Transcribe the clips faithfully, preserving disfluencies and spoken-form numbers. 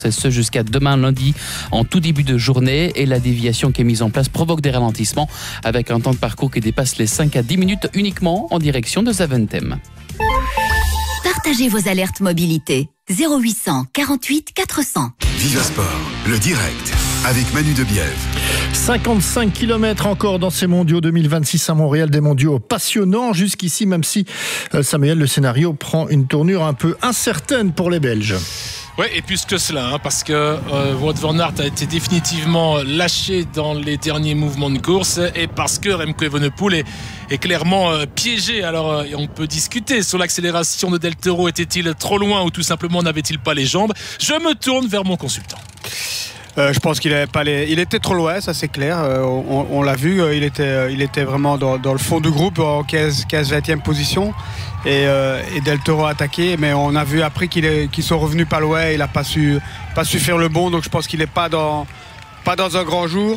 C'est ce jusqu'à demain lundi en tout début de journée et la déviation qui est mise en place provoque des ralentissements avec un temps de parcours qui dépasse les cinq à dix minutes uniquement en direction de Zaventem. Partagez vos alertes mobilité. zéro huit cent quarante-huit quatre cents. Viva Sport, le direct, avec Manu de Bièvre. cinquante-cinq kilomètres encore dans ces mondiaux deux mille vingt-six à Montréal, des mondiaux passionnants jusqu'ici, même si, euh, Samuel, le scénario prend une tournure un peu incertaine pour les Belges. Oui, et plus que cela, hein, parce que euh, Wout van Aert a été définitivement lâché dans les derniers mouvements de course et parce que Remco Evenepoel est, est clairement euh, piégé. Alors, euh, on peut discuter sur l'accélération de Del Toro. Était-il trop loin ou tout simplement n'avait-il pas les jambes? Je me tourne vers mon consultant. Euh, je pense qu'il avait pas les... il était trop loin, ça c'est clair. Euh, on, on l'a vu, euh, il était, euh, il était vraiment dans, dans le fond du groupe en quinze vingtième position et, euh, et Del Toro a attaqué, mais on a vu après qu'il est, qu'ils sont revenus pas loin. Il n'a pas su, pas su faire le bon, donc je pense qu'il n'est pas dans, pas dans un grand jour.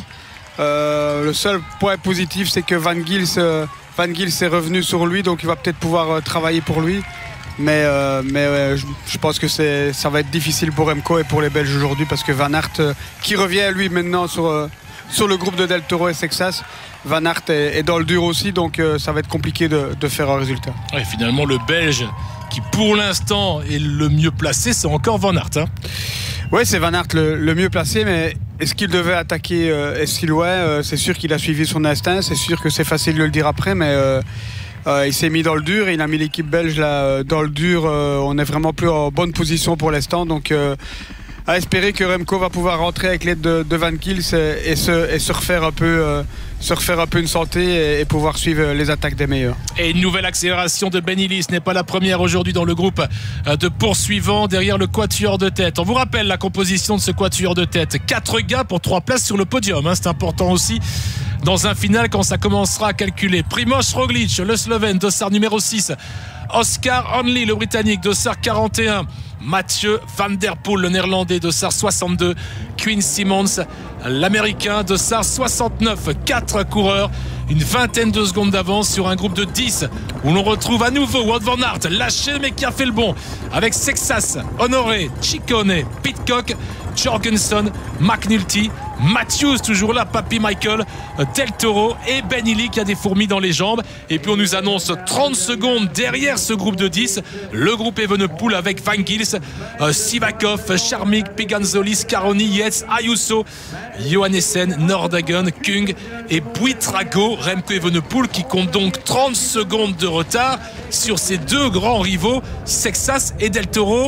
Euh, le seul point positif, c'est que Van Gils, euh, Van Gils est revenu sur lui, donc il va peut-être pouvoir euh, travailler pour lui. Mais, euh, mais euh, je, je pense que c'est, ça va être difficile pour Remco et pour les Belges aujourd'hui parce que Van Aert, euh, qui revient lui maintenant sur, euh, sur le groupe de Del Toro et Sexas, Van Aert est, est dans le dur aussi, donc euh, ça va être compliqué de, de faire un résultat. Et finalement, le Belge qui pour l'instant est le mieux placé, c'est encore Van Aert. Hein. Oui, c'est Van Aert le, le mieux placé, mais est-ce qu'il devait attaquer euh, Est-ce ouais, euh, c'est sûr qu'il a suivi son instinct, c'est sûr que c'est facile de le dire après, mais... Euh, Euh, il s'est mis dans le dur et il a mis l'équipe belge là, dans le dur. Euh, on est vraiment plus en bonne position pour l'instant. Donc euh, à espérer que Remco va pouvoir rentrer avec l'aide de, de Van Gils et, et, se, et se, refaire un peu, euh, se refaire un peu une santé et, et pouvoir suivre les attaques des meilleurs. Et une nouvelle accélération de Ben Illy. Ce n'est pas la première aujourd'hui dans le groupe de poursuivants derrière le quatuor de tête. On vous rappelle la composition de ce quatuor de tête. Quatre gars pour trois places sur le podium. Hein. C'est important aussi. Dans un final, quand ça commencera à calculer. Primož Roglič, le Slovène, dossard numéro six. Oscar Onley, le Britannique, dossard quarante et un. Mathieu Van Der Poel, le Néerlandais, dossard soixante-deux. Quinn Simmons, l'Américain, dossard soixante-neuf. Quatre coureurs, une vingtaine de secondes d'avance sur un groupe de dix où l'on retrouve à nouveau Wout van Aert, lâché mais qui a fait le bon. Avec Sexas, Honoré, Ciccone, Pidcock, Jorgensen, McNulty, Matthews toujours là, Papy Michael, Del Toro et Ben Illy qui a des fourmis dans les jambes. Et puis on nous annonce trente secondes derrière ce groupe de dix, le groupe Evenepoel avec Van Gils, euh, Sivakov, Charmik, Peganzoli, Scaroni, Yates, Ayuso, Johannessen, Nordhagen, Kung et Buitrago. Remco Evenepoel qui compte donc trente secondes de retard sur ces deux grands rivaux, Sexas et Del Toro.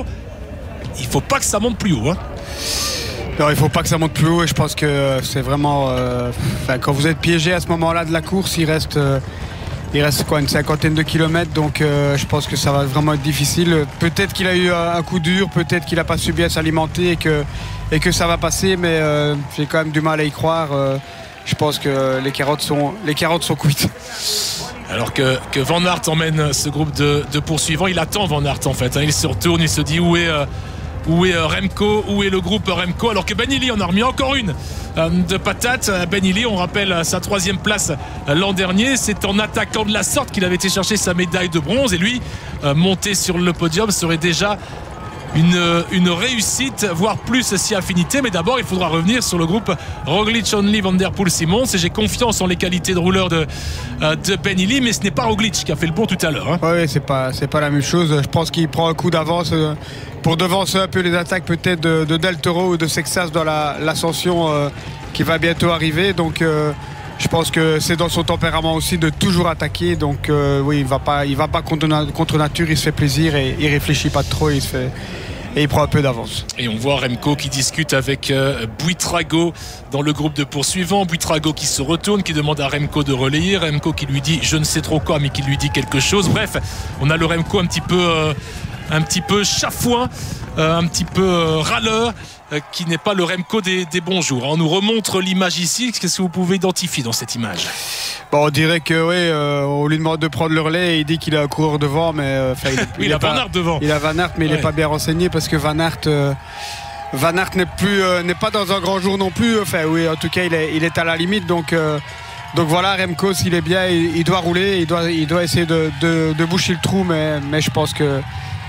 Il ne faut pas que ça monte plus haut, hein. Non, il ne faut pas que ça monte plus haut et je pense que c'est vraiment... Euh, quand vous êtes piégé à ce moment-là de la course, il reste, euh, il reste quoi, une cinquantaine de kilomètres, donc euh, je pense que ça va vraiment être difficile. Peut-être qu'il a eu un coup dur, peut-être qu'il n'a pas su bien s'alimenter et que, et que ça va passer, mais euh, j'ai quand même du mal à y croire. Euh, je pense que les carottes sont, les carottes sont cuites. Alors que, que Van Aert emmène ce groupe de, de poursuivants, il attend Van Aert en fait. Hein. Il se retourne, il se dit où est... Euh, Où est Remco, où est le groupe Remco, alors que Ben Illy en a remis encore une euh, de patate. Ben Illy, on rappelle sa troisième place euh, l'an dernier, c'est en attaquant de la sorte qu'il avait été chercher sa médaille de bronze et lui, euh, monter sur le podium serait déjà une, une réussite, voire plus si affinité. Mais d'abord il faudra revenir sur le groupe Roglič, Onley, Van Der Poel, Simmons, et j'ai confiance en les qualités de rouleur de, euh, de Ben Illy, mais ce n'est pas Roglič qui a fait le bon tout à l'heure, hein. Oui, c'est pas, c'est pas la même chose. Je pense qu'il prend un coup d'avance euh, pour devancer un peu les attaques peut-être de, de Del Toro ou de Sexas dans la, l'ascension euh, qui va bientôt arriver. Donc euh, je pense que c'est dans son tempérament aussi de toujours attaquer. Donc euh, oui, il va pas, il va pas contre, contre nature, il se fait plaisir et il réfléchit pas trop, il se fait... et il prend un peu d'avance. Et on voit Remco qui discute avec euh, Buitrago dans le groupe de poursuivants. Buitrago qui se retourne, qui demande à Remco de relayer. Remco qui lui dit je ne sais trop quoi, mais qui lui dit quelque chose. Bref, on a le Remco un petit peu, euh, un petit peu chafouin, euh, un petit peu euh, râleur, euh, qui n'est pas le Remco des, des bons jours. On nous remontre l'image ici. Qu'est-ce que vous pouvez identifier dans cette image? Bon, on dirait que oui, euh, on lui demande de prendre le relais et il dit qu'il a un coureur devant, mais euh, il, oui, il, il a Van Aert devant. Il a Van Aert, mais ouais. Il n'est pas bien renseigné parce que Van Aert, euh, Van Aert n'est plus, euh, n'est pas dans un grand jour non plus. Enfin, oui, en tout cas, il est, il est à la limite. Donc, euh, donc voilà, Remco, s'il est bien, il, il doit rouler, il doit, il doit essayer de, de, de boucher le trou, mais, mais je pense que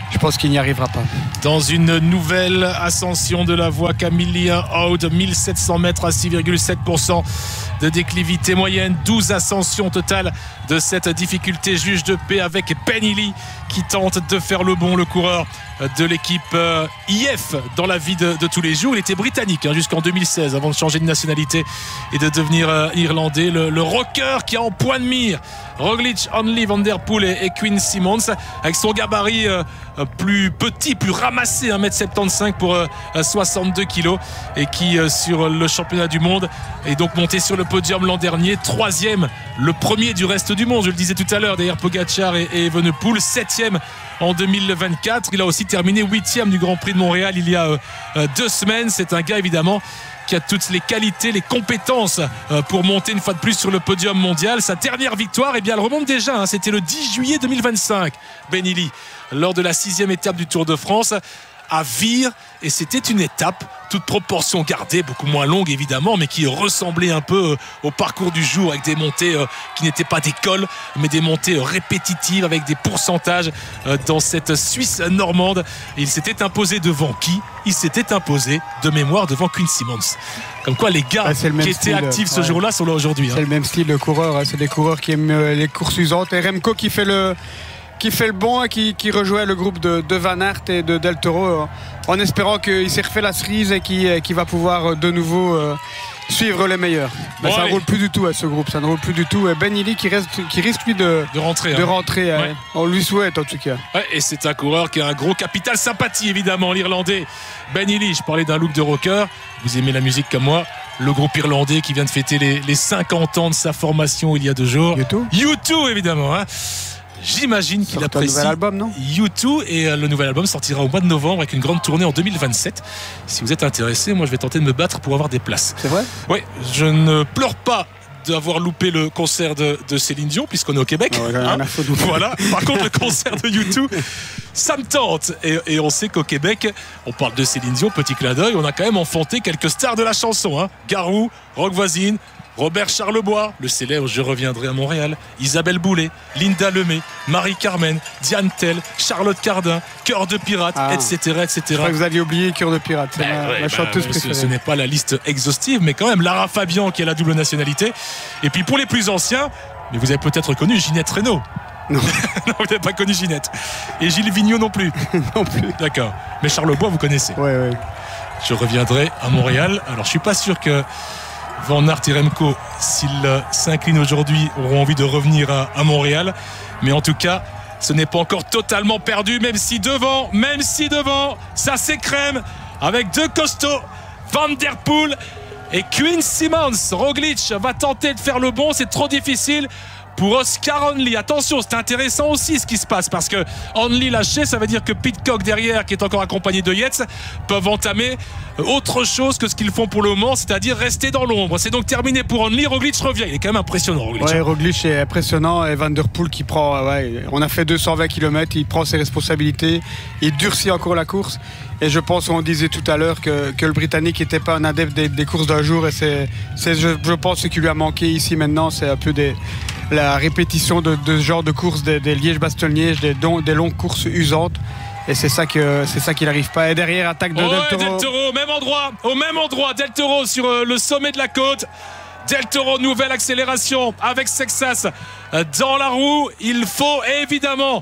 je pense qu'il n'y arrivera pas. Dans une nouvelle ascension de la voie Camillien Aude, mille sept cents mètres à six virgule sept pour cent de déclivité moyenne, douze ascensions totales de cette difficulté. Juge de paix avec Ben Healy qui tente de faire le bon, le coureur de l'équipe I F dans la vie de, de tous les jours. Il était britannique hein, jusqu'en deux mille seize avant de changer de nationalité et de devenir euh, irlandais. Le, le rocker qui a en point de mire Roglic, Onley, Van Der Poel et, et Quinn Simmons avec son gabarit euh, plus petit, plus ramassé, un mètre soixante-quinze pour euh, soixante-deux kilos et qui euh, sur le championnat du monde est donc monté sur le podium l'an dernier, troisième, le premier du reste du monde, je le disais tout à l'heure, derrière Pogacar et, et Evenepoel, septième en deux mille vingt-quatre. Il a aussi terminé huitième du Grand Prix de Montréal il y a euh, deux semaines. C'est un gars évidemment qui a toutes les qualités, les compétences euh, pour monter une fois de plus sur le podium mondial. Sa dernière victoire, eh bien, elle remonte déjà, hein, c'était le dix juillet deux mille vingt-cinq. Ben Healy, lors de la sixième étape du Tour de France, à Vire, et c'était une étape toute proportion gardée, beaucoup moins longue évidemment, mais qui ressemblait un peu au parcours du jour, avec des montées qui n'étaient pas des cols, mais des montées répétitives avec des pourcentages dans cette Suisse normande. Et il s'était imposé devant qui? Il s'était imposé de mémoire devant Quinn Simmons. Comme quoi les gars bah, qui étaient style, actifs ce ouais. jour-là sont là aujourd'hui. C'est hein. le même style de coureur, hein. C'est des coureurs qui aiment les courses usantes. Et Remco qui fait le qui fait le bon et qui, qui rejoint le groupe de, de Van Aert et de Del Toro en espérant qu'il s'est refait la cerise et qu'il qui va pouvoir de nouveau euh, suivre les meilleurs. Mais ouais, ça ne roule plus du tout à ce groupe, ça ne roule plus du tout. Et Ben Healy qui, reste, qui risque lui de, de rentrer. De hein. rentrer ouais. On lui souhaite en tout cas. Ouais, et c'est un coureur qui a un gros capital sympathie évidemment, l'Irlandais Ben Healy. Je parlais d'un look de rocker, vous aimez la musique comme moi. Le groupe irlandais qui vient de fêter les, les cinquante ans de sa formation il y a deux jours. U deux U deux évidemment hein. J'imagine qu'il apprécie un nouvel album, non U deux et le nouvel album sortira au mois de novembre avec une grande tournée en deux mille vingt-sept. Si vous êtes intéressé, moi je vais tenter de me battre pour avoir des places. C'est vrai ? Oui, je ne pleure pas d'avoir loupé le concert de, de Céline Dion puisqu'on est au Québec. Ah ouais, hein voilà. Par contre, le concert de U deux, ça me tente. Et, et on sait qu'au Québec, on parle de Céline Dion, petit clin d'œil, on a quand même enfanté quelques stars de la chanson. Hein. Garou, Rock Voisine, Robert Charlebois, le célèbre Je reviendrai à Montréal, Isabelle Boulay, Linda Lemay, Marie-Carmen, Diane Tell, Charlotte Cardin, Cœur de Pirate, ah. et cetera, et cetera. Je crois que vous aviez oublié Cœur de Pirate, c'est ben, ma, ouais, ma chanteuse ben, préférée. Ce, ce n'est pas la liste exhaustive, mais quand même Lara Fabian qui a la double nationalité. Et puis pour les plus anciens, mais vous avez peut-être connu Ginette Renaud. Non. Non, vous n'avez pas connu Ginette. Et Gilles Vigneault non plus. Non plus. D'accord. Mais Charlebois, vous connaissez. Oui, oui. Je reviendrai à Montréal. Alors je suis pas sûr que Van Aert et Remco, s'ils s'inclinent aujourd'hui, auront envie de revenir à, à Montréal. Mais en tout cas, ce n'est pas encore totalement perdu, même si devant, même si devant, ça s'écrème avec deux costauds, Van Der Poel et Quinn Simmons. Roglic va tenter de faire le bon, c'est trop difficile pour Oscar Onley. Attention, c'est intéressant aussi ce qui se passe parce que Onley lâché, ça veut dire que Pidcock derrière, qui est encore accompagné de Yates, peuvent entamer autre chose que ce qu'ils font pour le moment, c'est-à-dire rester dans l'ombre. C'est donc terminé pour Onley. Roglic revient. Il est quand même impressionnant, Roglic. Ouais, Roglic est impressionnant et Van Der Poel qui prend, ouais, on a fait deux cent vingt kilomètres, il prend ses responsabilités, il durcit encore la course. Et je pense, on disait tout à l'heure que, que le Britannique n'était pas un adepte des, des courses d'un jour et c'est, c'est je, je pense ce qui lui a manqué ici maintenant, c'est un peu des la répétition de, de ce genre de courses, des, des Liège-Bastogne-Liège, des, des longues courses usantes. Et c'est ça que c'est ça qu'il n'arrive pas. Et derrière, attaque de oh Del ouais, Toro. Del Toro, au même endroit, au même endroit, Del Toro sur euh, le sommet de la côte. Del Toro, nouvelle accélération avec Sexas euh, dans la roue. Il faut évidemment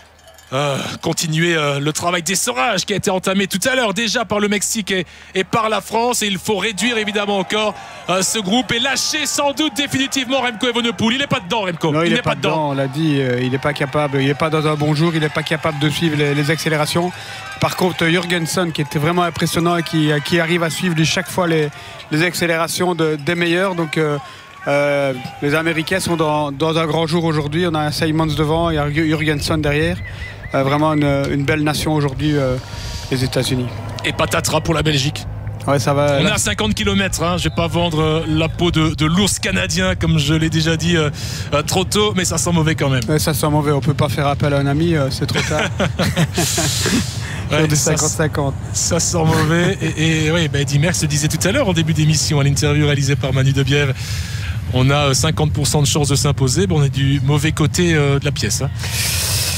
Euh, continuer euh, le travail d'essorage qui a été entamé tout à l'heure déjà par le Mexique et, et par la France, et il faut réduire évidemment encore euh, ce groupe et lâcher sans doute définitivement Remco Evenepoel. Il n'est pas dedans, Remco. Non, il n'est pas, pas dedans, on l'a dit, euh, il n'est pas capable, il n'est pas dans un bon jour, il n'est pas capable de suivre les, les accélérations. Par contre, Jürgensen qui était vraiment impressionnant et qui, qui arrive à suivre chaque fois les, les accélérations de, des meilleurs, donc euh, euh, les Américains sont dans, dans un grand jour aujourd'hui. On a Simons devant, il y a Jürgensen derrière. Euh, vraiment une, une belle nation aujourd'hui, euh, les États-Unis. Et patatras pour la Belgique. Ouais, ça va. On là... est à cinquante kilomètres, hein. Je vais pas vendre euh, la peau de, de l'ours canadien comme je l'ai déjà dit euh, euh, trop tôt, mais ça sent mauvais quand même. Ouais, ça sent mauvais, on peut pas faire appel à un ami, euh, c'est trop tard. Ouais, des cinquante cinquante. Ça, ça sent mauvais. Et, et oui, bah, Eddy Merckx se disait tout à l'heure en début d'émission, à l'interview réalisée par Manu Debièvre, on a cinquante pour cent de chances de s'imposer, bon, on est du mauvais côté euh, de la pièce. Hein.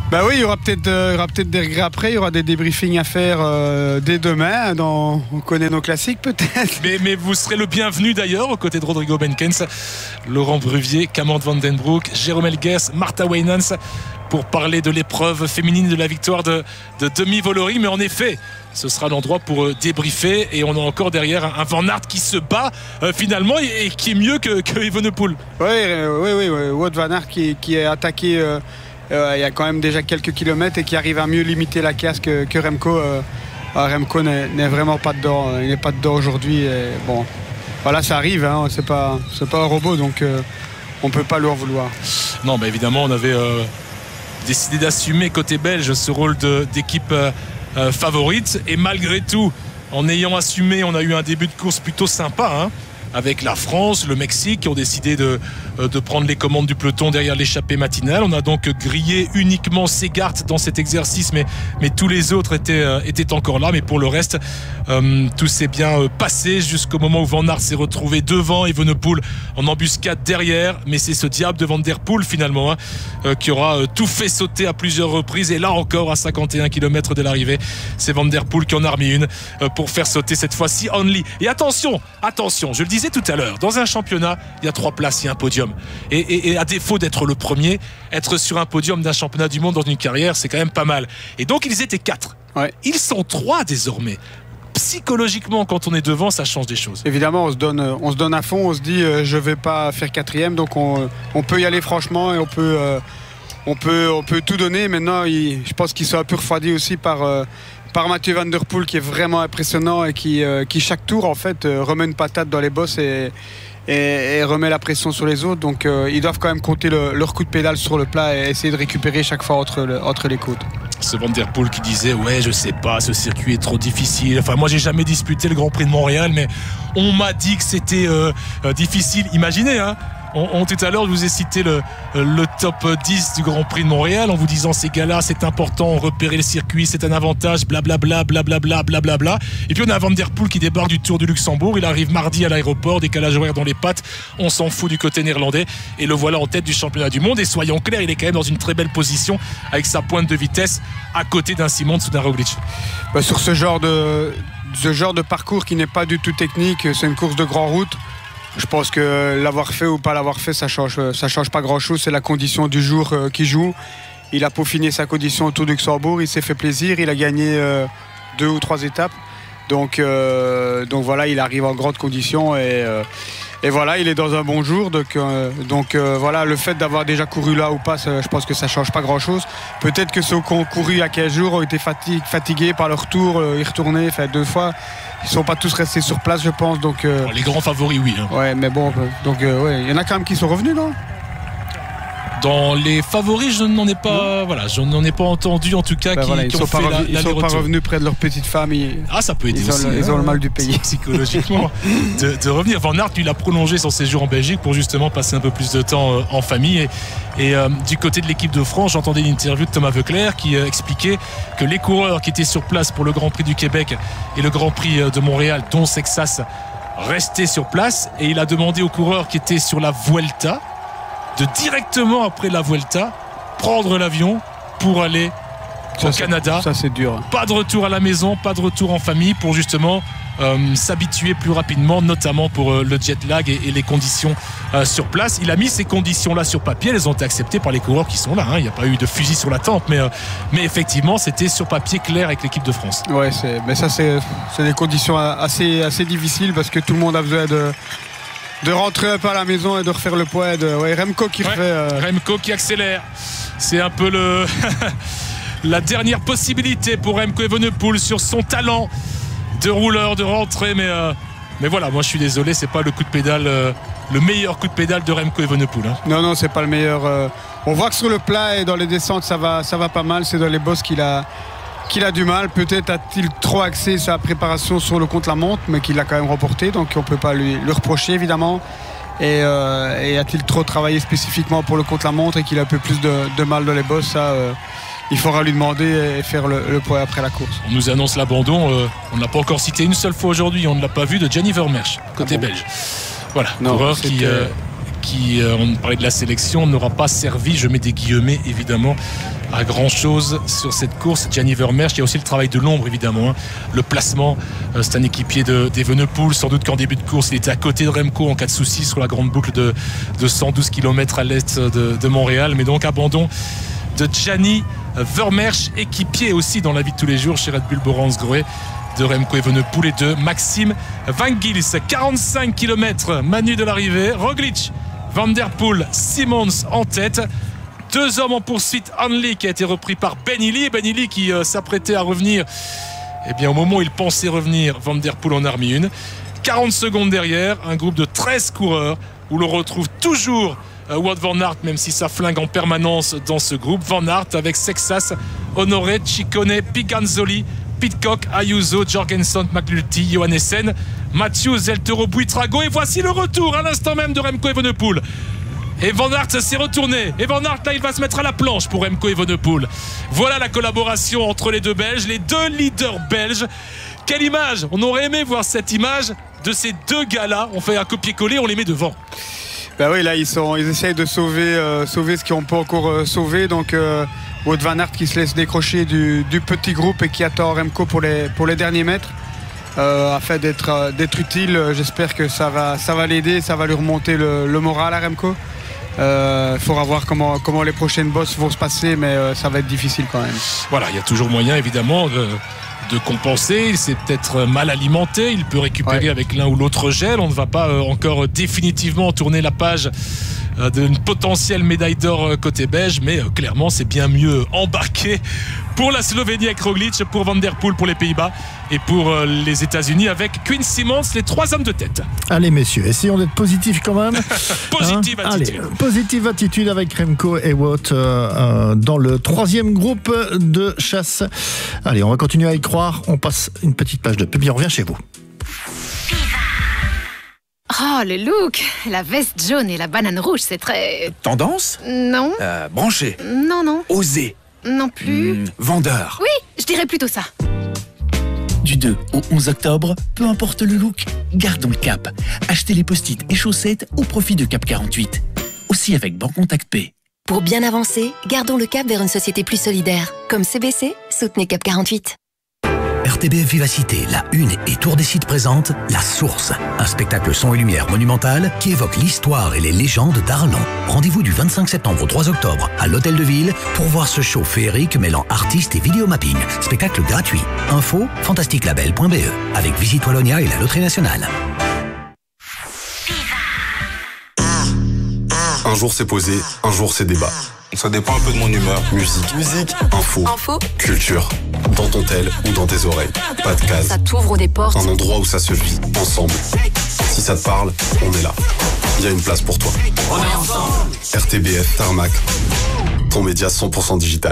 Bah oui, il y aura peut-être euh, il y aura peut-être des regrets après, il y aura des débriefings à faire euh, dès demain. Dans, on connaît nos classiques peut-être. Mais, mais vous serez le bienvenu d'ailleurs aux côtés de Rodrigo Benkens, Laurent Bruvier, Cameron Van Den Broek, Jérôme Elguers, Marta Weinans pour parler de l'épreuve féminine de la victoire de, de Demi Voloring. Mais en effet, ce sera l'endroit pour euh, débriefer et on a encore derrière un, un Van Aert qui se bat euh, finalement et, et qui est mieux que, que Evenepoel. Oui, euh, oui, oui, oui. Wout Van Aert qui, qui est attaqué. Euh, Euh, il y a quand même déjà quelques kilomètres et qui arrive à mieux limiter la casse que, que Remco. Euh, Remco n'est vraiment pas dedans, il n'est pas dedans aujourd'hui. Et bon, voilà, ça arrive, hein, c'est pas, c'est pas un robot, donc euh, on peut pas lui en vouloir. Non, bah évidemment, on avait euh, décidé d'assumer côté belge ce rôle de, d'équipe euh, euh, favorite et malgré tout, en ayant assumé, on a eu un début de course plutôt sympa. Hein, avec la France, le Mexique qui ont décidé de, de prendre les commandes du peloton derrière l'échappée matinale. On a donc grillé uniquement Segart dans cet exercice, mais, mais tous les autres étaient, euh, étaient encore là. Mais pour le reste, euh, tout s'est bien euh, passé jusqu'au moment où Van Aert s'est retrouvé devant Evenepoel en embuscade derrière. Mais c'est ce diable de Van Der Poel finalement hein, euh, qui aura euh, tout fait sauter à plusieurs reprises. Et là encore, à cinquante et un kilomètres de l'arrivée, c'est Van Der Poel qui en a remis une euh, pour faire sauter cette fois-ci Only. Et attention, attention, je le dis tout à l'heure, dans un championnat, il y a trois places, il y a un podium. Et, et, et à défaut d'être le premier, être sur un podium d'un championnat du monde dans une carrière, c'est quand même pas mal. Et donc, ils étaient quatre. Ouais. Ils sont trois désormais. Psychologiquement, quand on est devant, ça change des choses. Évidemment, on se donne, on se donne à fond, on se dit, euh, je vais pas faire quatrième, donc on, on peut y aller franchement et on peut, euh, on peut, on peut tout donner. Maintenant, il, je pense qu'ils sont un peu refroidis aussi par... Euh, par Mathieu Van Der Poel qui est vraiment impressionnant et qui, euh, qui chaque tour en fait euh, remet une patate dans les bosses et, et, et remet la pression sur les autres, donc euh, ils doivent quand même compter le, leur coup de pédale sur le plat et essayer de récupérer chaque fois entre, le, entre les côtes. Ce Van Der Poel qui disait ouais je sais pas, ce circuit est trop difficile, enfin moi j'ai jamais disputé le Grand Prix de Montréal mais on m'a dit que c'était euh, euh, difficile. Imaginez hein, On, on, tout à l'heure, je vous ai cité le, le top dix du Grand Prix de Montréal en vous disant ces gars-là, c'est important, repérer le circuit, c'est un avantage, blablabla, blablabla, blablabla. Et puis on a Van Der Poel qui débarque du Tour du Luxembourg. Il arrive mardi à l'aéroport, décalage horaire dans les pattes. On s'en fout du côté néerlandais et le voilà en tête du championnat du monde. Et soyons clairs, il est quand même dans une très belle position avec sa pointe de vitesse à côté d'un Simon Tsunoda Roglic. Bah, sur ce genre de, ce genre de parcours qui n'est pas du tout technique, c'est une course de grande route. Je pense que l'avoir fait ou pas l'avoir fait, ça change, ça change pas grand-chose. C'est la condition du jour euh, qui joue. Il a peaufiné sa condition au Tour du Luxembourg. Il s'est fait plaisir. Il a gagné euh, deux ou trois étapes. Donc, euh, donc voilà, il arrive en grande condition et, euh, et voilà, il est dans un bon jour. Donc, euh, donc euh, voilà, le fait d'avoir déjà couru là ou pas, ça, je pense que ça change pas grand-chose. Peut-être que ceux qui ont couru il y a quinze jours ont été fatigués, fatigués par leur tour, euh, y retourner, enfin deux fois. Ils ne sont pas tous restés sur place, je pense. Donc, euh... Les grands favoris, oui. Hein. Ouais, mais bon, donc euh, ouais, il y en a quand même qui sont revenus, non ? Dans les favoris, je n'en ai pas, voilà, je n'en ai pas entendu en tout cas ben qui, voilà, qui ont fait pas la, revenus, ils sont pas revenus près de leur petite femme. Ils... Ah, ça peut aider ils aussi. Ont, hein, ils ont le mal du pays. Psychologiquement, de, de revenir. Van Aert, lui, il a prolongé son séjour en Belgique pour justement passer un peu plus de temps euh, en famille. Et, et euh, du côté de l'équipe de France, j'entendais l'interview de Thomas Voeckler qui euh, expliquait que les coureurs qui étaient sur place pour le Grand Prix du Québec et le Grand Prix de Montréal, dont Sexas, restaient sur place. Et il a demandé aux coureurs qui étaient sur la Vuelta de directement après la Vuelta prendre l'avion pour aller ça, au Canada. Ça c'est dur. Pas de retour à la maison, pas de retour en famille pour justement euh, s'habituer plus rapidement, notamment pour euh, le jet lag et, et les conditions euh, sur place. Il a mis ces conditions-là sur papier, elles ont été acceptées par les coureurs qui sont là. Hein. Il n'y a pas eu de fusil sur la tempe, mais, euh, mais effectivement c'était sur papier clair avec l'équipe de France. Ouais, c'est, mais ça c'est, c'est des conditions assez, assez difficiles parce que tout le monde a besoin de de rentrer un peu à la maison et de refaire le poids. De... Ouais, Remco qui refait. Ouais, euh... Remco qui accélère. C'est un peu le la dernière possibilité pour Remco Evenepoel sur son talent de rouleur, de rentrée. Mais, euh... mais voilà, moi je suis désolé, c'est pas le coup de pédale, euh... le meilleur coup de pédale de Remco Evenepoel. Hein. Non, non, c'est pas le meilleur. Euh... On voit que sur le plat et dans les descentes, ça va, ça va pas mal. C'est dans les bosses qu'il a. qu'il a du mal, peut-être a-t-il trop axé sa préparation sur le contre-la-montre, mais qu'il l'a quand même remporté, donc on ne peut pas lui le reprocher évidemment. Et, euh, et a-t-il trop travaillé spécifiquement pour le contre-la-montre et qu'il a un peu plus de, de mal dans les bosses, ça, euh, il faudra lui demander et faire le, le poids après la course. On nous annonce l'abandon, euh, on ne l'a pas encore cité une seule fois aujourd'hui, on ne l'a pas vu, de Gianni Vermeersch, côté ah bon. belge. Voilà, non, coureur qui... Euh, qui, euh, on parlait de la sélection, n'aura pas servi, je mets des guillemets évidemment, à grand chose sur cette course. Gianni Vermeersch, il y a aussi le travail de l'ombre évidemment, hein. Le placement, euh, c'est un équipier de, d'Evenepoel, sans doute qu'en début de course il était à côté de Remco en cas de souci sur la grande boucle de, de cent douze kilomètres à l'est de, de Montréal, mais donc abandon de Gianni Vermeersch, équipier aussi dans la vie de tous les jours chez Red Bull Borans-Grohe de Remco Evenepoel et de Maxime Van Gils. quarante-cinq kilomètres Manu de l'arrivée, Roglic, Van der Poel, Simons en tête. Deux hommes en poursuite, Hanley qui a été repris par Ben Illy. Ben Illy qui euh, s'apprêtait à revenir. Eh bien, au moment où il pensait revenir, Van der Poel en a remis une. quarante secondes derrière, un groupe de treize coureurs où l'on retrouve toujours euh, Wout van Aert, même si ça flingue en permanence dans ce groupe. Van Aert avec Sexas, Honoré, Ciccone, Piganzoli, Pidcock, Ayuso, Jorgensen, McNulty, Johannessen, Matthews, Zeltero, Buitrago. Et voici le retour à l'instant même de Remco Evenepoel. Et Van Aert s'est retourné. Et Van Aert, là, il va se mettre à la planche pour Remco Evenepoel. Voilà la collaboration entre les deux Belges, les deux leaders belges. Quelle image! On aurait aimé voir cette image de ces deux gars-là. On fait un copier-coller, on les met devant. Ben oui, là, ils, sont, ils essayent de sauver, euh, sauver ce qu'ils n'ont pas encore euh, sauvé. Donc, euh, Wout van Aert qui se laisse décrocher du, du petit groupe et qui attend Remco pour les, pour les derniers mètres. Euh, afin d'être, euh, d'être utile, j'espère que ça va, ça va l'aider, ça va lui remonter le, le moral à Remco. Il euh, faudra voir comment, comment les prochaines bosses vont se passer, mais euh, ça va être difficile quand même. Voilà, il y a toujours moyen évidemment de, de compenser. Il s'est peut-être mal alimenté, il peut récupérer ouais. avec l'un ou l'autre gel. On ne va pas euh, encore définitivement tourner la page euh, d'une potentielle médaille d'or euh, côté belge, mais euh, clairement c'est bien mieux embarqué pour la Slovénie avec Roglic, pour Van der Poel pour les Pays-Bas et pour euh, les États-Unis avec Quinn Simmons, les trois hommes de tête. Allez messieurs, essayons d'être positifs quand même. Positive hein attitude. Allez, positive attitude avec Remco et Wout euh, euh, dans le troisième groupe de chasse. Allez, on va continuer à y croire. On passe une petite page de pub et on revient chez vous. Oh, le look! La veste jaune et la banane rouge, c'est très... Tendance? Non. Euh, branché? Non, non. Osé? Non plus. Mmh, vendeur? Oui, je dirais plutôt ça. Du deux au onze octobre, peu importe le look, gardons le cap. Achetez les post-it et chaussettes au profit de Cap quarante-huit. Aussi avec Bancontact Pay. Pour bien avancer, gardons le cap vers une société plus solidaire. Comme C B C, soutenez Cap quarante-huit. R T B F Vivacité, la Une et Tour des Sites présente La Source, un spectacle son et lumière monumental qui évoque l'histoire et les légendes d'Arlon. Rendez-vous du vingt-cinq septembre au trois octobre à l'Hôtel de Ville pour voir ce show féerique mêlant artistes et vidéomapping. Spectacle gratuit. Info fantastique label point b e avec Visite Wallonia et la Loterie Nationale. Un jour c'est posé, un jour c'est débat. Ça dépend un peu de mon humeur. Musique, musique, info, info, culture. Dans ton tel ou dans tes oreilles. Pas de case. Ça t'ouvre des portes. Un endroit où ça se vit, ensemble. Si ça te parle, on est là. Il y a une place pour toi. On est ensemble. R T B F Tarmac, ton média cent pour cent digital.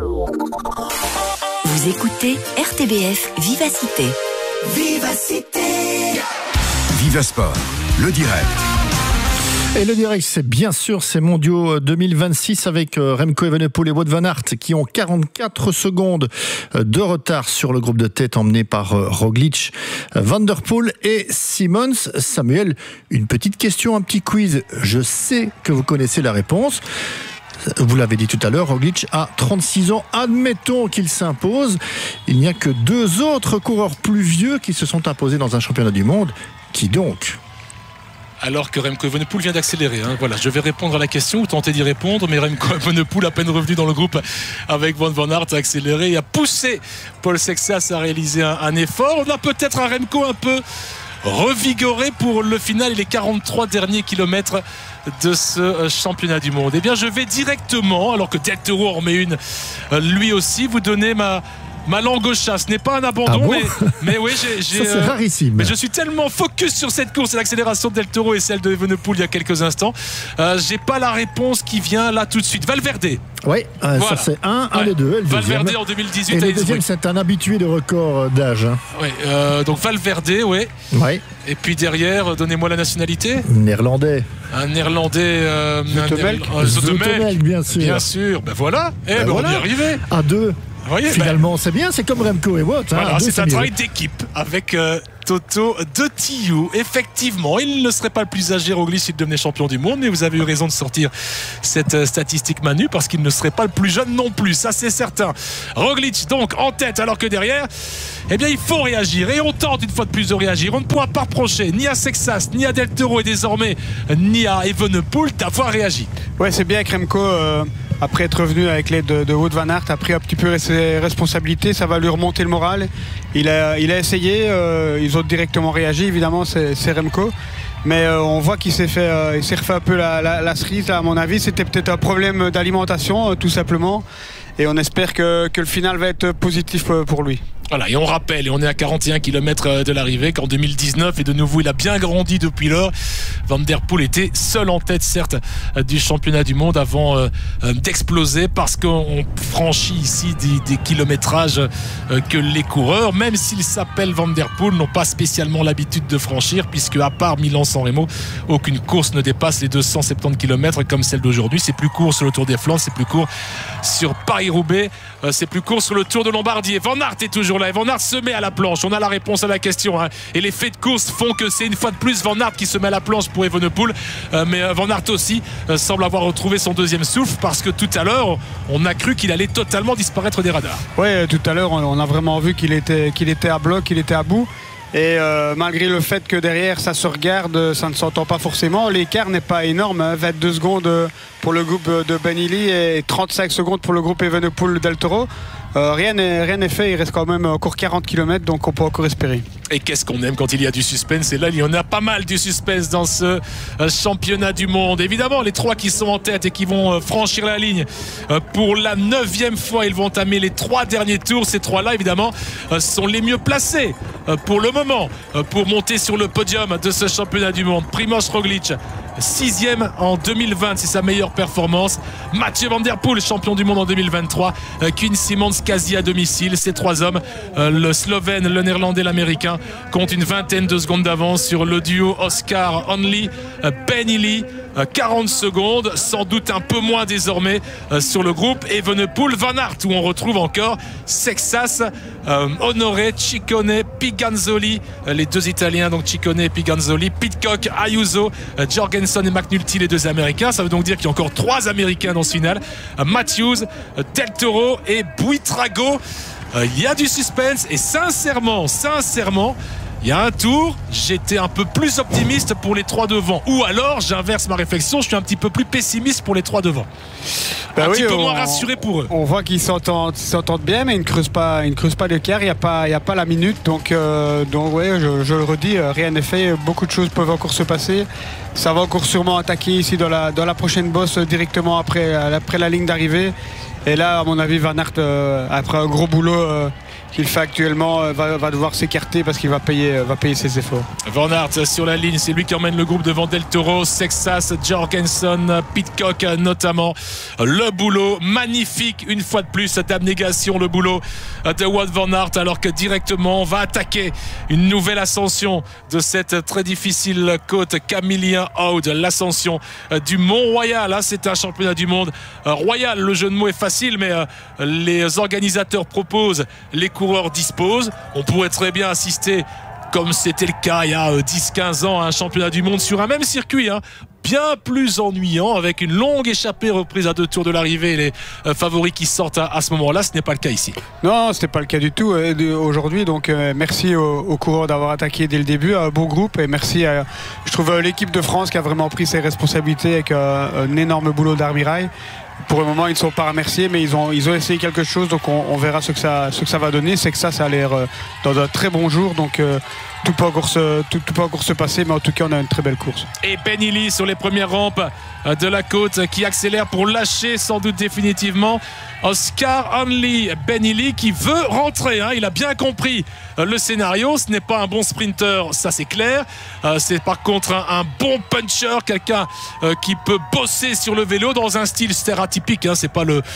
Vous écoutez R T B F Vivacité. Vivacité. Vivasport, le direct. Et le direct, c'est bien sûr ces mondiaux deux mille vingt-six avec Remco Evenepoel et Wout van Aert qui ont quarante-quatre secondes de retard sur le groupe de tête emmené par Roglic, Van der Poel et Simmons. Samuel, une petite question, un petit quiz. Je sais que vous connaissez la réponse. Vous l'avez dit tout à l'heure, Roglic a trente-six ans. Admettons qu'il s'impose. Il n'y a que deux autres coureurs plus vieux qui se sont imposés dans un championnat du monde. Qui donc ? Alors que Remco Evenepoel vient d'accélérer. Hein. Voilà, je vais répondre à la question ou tenter d'y répondre, mais Remco Evenepoel, à peine revenu dans le groupe avec Wout van Aert, a accéléré et a poussé Paul Sexas à réaliser un, un effort. On a peut-être un Remco un peu revigoré pour le final et les quarante-trois derniers kilomètres de ce championnat du monde. Eh bien, je vais directement, alors que Del Toro en met une lui aussi, vous donner ma... Ma langue au chat, ce n'est pas un abandon, ah bon mais, mais oui, j'ai, j'ai, ça, c'est rarissime. Mais je suis tellement focus sur cette course et l'accélération de Del Toro et celle de Evenepoel il y a quelques instants. Euh, j'ai pas la réponse qui vient là tout de suite. Valverde. Oui, euh, voilà. Ça c'est un, un ouais. des deux. Valverde en deux mille dix-huit. Et le deuxième, c'est un habitué de record d'âge. Hein. Oui, euh, donc Valverde, oui. Ouais. Et puis derrière, donnez-moi la nationalité. Néerlandais. Un néerlandais. Euh, Zoetemelk. Un Zoetemelk, bien sûr. Bien sûr. Ben voilà. Eh ben, ben voilà. On y est arrivé. À deux. Voyez, finalement, ben, c'est bien, c'est comme Remco et Wout. Hein, voilà, deux, c'est, c'est un mieux. travail d'équipe avec euh, Toto de Tillou. Effectivement, il ne serait pas le plus âgé Roglic s'il devenait champion du monde, mais vous avez eu raison de sortir cette statistique Manu, parce qu'il ne serait pas le plus jeune non plus, ça c'est certain. Roglic donc en tête, alors que derrière, eh bien il faut réagir, et on tente une fois de plus de réagir. On ne pourra pas reprocher ni à Sexas, ni à Del Toro, et désormais ni à Evenepoel d'avoir réagi. Ouais, c'est bien que Remco, euh, après être revenu avec l'aide de, de Wout van Aert, a pris un petit peu ses responsabilités. Ça va lui remonter le moral. Il a, il a essayé, euh, ils ont directement réagi, évidemment, c'est, c'est Remco. Mais euh, on voit qu'il s'est fait, euh, il s'est refait un peu la, la, la cerise, là, à mon avis. C'était peut-être un problème d'alimentation, euh, tout simplement. Et on espère que, que le final va être positif pour lui. Voilà, et on rappelle, et on est à quarante et un kilomètres de l'arrivée, qu'en deux mille dix-neuf, et de nouveau il a bien grandi depuis lors, Van Der Poel était seul en tête certes du championnat du monde avant euh, d'exploser, parce qu'on franchit ici des, des kilométrages euh, que les coureurs, même s'ils s'appellent Van Der Poel, n'ont pas spécialement l'habitude de franchir, puisque à part Milan-San Remo, aucune course ne dépasse les deux cent soixante-dix kilomètres comme celle d'aujourd'hui. C'est plus court sur le Tour des Flandres, c'est plus court sur Paris-Roubaix, euh, c'est plus court sur le Tour de Lombardie. Et Van Aert est toujours là, et Van Aert se met à la planche. On a la réponse à la question, hein. Et les faits de course font que c'est une fois de plus Van Aert qui se met à la planche pour Evenepoel, euh, mais euh, Van Aert aussi euh, semble avoir retrouvé son deuxième souffle, parce que tout à l'heure on a cru qu'il allait totalement disparaître des radars. Oui, tout à l'heure on a vraiment vu qu'il était, qu'il était à bloc, qu'il était à bout. Et euh, malgré le fait que derrière ça se regarde, ça ne s'entend pas forcément. L'écart n'est pas énorme, hein. vingt-deux secondes pour le groupe de Ben Illy et trente-cinq secondes pour le groupe Evenepoel Del Toro. Euh, rien n'est rien n'est fait, il reste quand même encore quarante kilomètres, donc on peut encore espérer. Et qu'est-ce qu'on aime quand il y a du suspense, et là il y en a pas mal du suspense dans ce euh, championnat du monde. Évidemment, les trois qui sont en tête et qui vont euh, franchir la ligne euh, pour la neuvième fois, ils vont entamer les trois derniers tours. Ces trois-là évidemment euh, sont les mieux placés euh, pour le moment euh, pour monter sur le podium de ce championnat du monde. Primož Roglic, sixième en deux mille vingt, c'est sa meilleure performance. Mathieu Van Der Poel, champion du monde en deux mille vingt-trois. euh, Quinn Simmons quasi à domicile. Ces trois hommes, euh, le Slovène, le Néerlandais, l'Américain, comptent une vingtaine de secondes d'avance sur le duo Oscar Onley, euh, Ben Illy. euh, quarante secondes, sans doute un peu moins désormais euh, sur le groupe Evenepoel Van Aert, où on retrouve encore Sexas, euh, Honoré, Ciccone, Piganzoli, euh, les deux Italiens, donc Ciccone et Piganzoli, Pidcock, Ayuso, euh, Jorgensen et McNulty, les deux Américains. Ça veut donc dire qu'il y a encore trois Américains dans ce final, euh, Matthews, euh, Del Toro et Buitrago. Euh, il y a du suspense, et sincèrement, sincèrement, il y a un tour, j'étais un peu plus optimiste pour les trois devant. Ou alors, j'inverse ma réflexion, je suis un petit peu plus pessimiste pour les trois devant. Ben un oui, petit peu on, moins rassuré pour eux. On voit qu'ils s'entendent, s'entendent bien, mais ils ne creusent pas, ils ne creusent pas l'écart. Il n'y a pas, il n'y a pas la minute. Donc, euh, donc ouais, je, je le redis, rien n'est fait. Beaucoup de choses peuvent encore se passer. Ça va encore sûrement attaquer ici dans la, dans la prochaine bosse directement après, après la ligne d'arrivée. Et là, à mon avis, Van Aert, euh, après un gros boulot euh, qu'il fait actuellement, euh, va, va devoir s'écarter, parce qu'il va payer, va payer ses efforts. Van Aert sur la ligne, c'est lui qui emmène le groupe devant Del Toro, Sexas, Jorgensen, Pidcock notamment. Le boulot magnifique, une fois de plus, d'abnégation, le boulot de Wout Van Aert, alors que directement on va attaquer une nouvelle ascension de cette très difficile côte Camillien Aude, l'ascension du Mont Royal. Là, c'est un championnat du monde royal. Le jeu de mots est facile, mais les organisateurs proposent, les coureurs disposent. On pourrait très bien assister, comme c'était le cas il y a dix quinze ans, à un championnat du monde sur un même circuit, hein, bien plus ennuyant, avec une longue échappée reprise à deux tours de l'arrivée et les euh, favoris qui sortent à, à ce moment-là. Ce n'est pas le cas ici. Non, ce n'est pas le cas du tout euh, aujourd'hui. Donc euh, merci aux, aux coureurs d'avoir attaqué dès le début, un beau groupe, et merci à, je trouve, à l'équipe de France qui a vraiment pris ses responsabilités avec euh, un énorme boulot d'armirail. Pour le moment, ils ne sont pas remerciés, mais ils ont, ils ont essayé quelque chose, donc on, on verra ce que, ça, ce que ça va donner. C'est que ça, ça a l'air euh, dans un très bon jour, donc euh, tout peut encore se, tout, tout peut encore se passer, mais en tout cas, on a une très belle course. Et Ben Illy sur les premières rampes de la côte, qui accélère pour lâcher sans doute définitivement Oscar Onley. Ben Illy qui veut rentrer, hein. Il a bien compris le scénario. Ce n'est pas un bon sprinter, ça c'est clair. Euh, c'est par contre un, un bon puncher, quelqu'un euh, qui peut bosser sur le vélo dans un style stéréotypique, hein. C'est pas le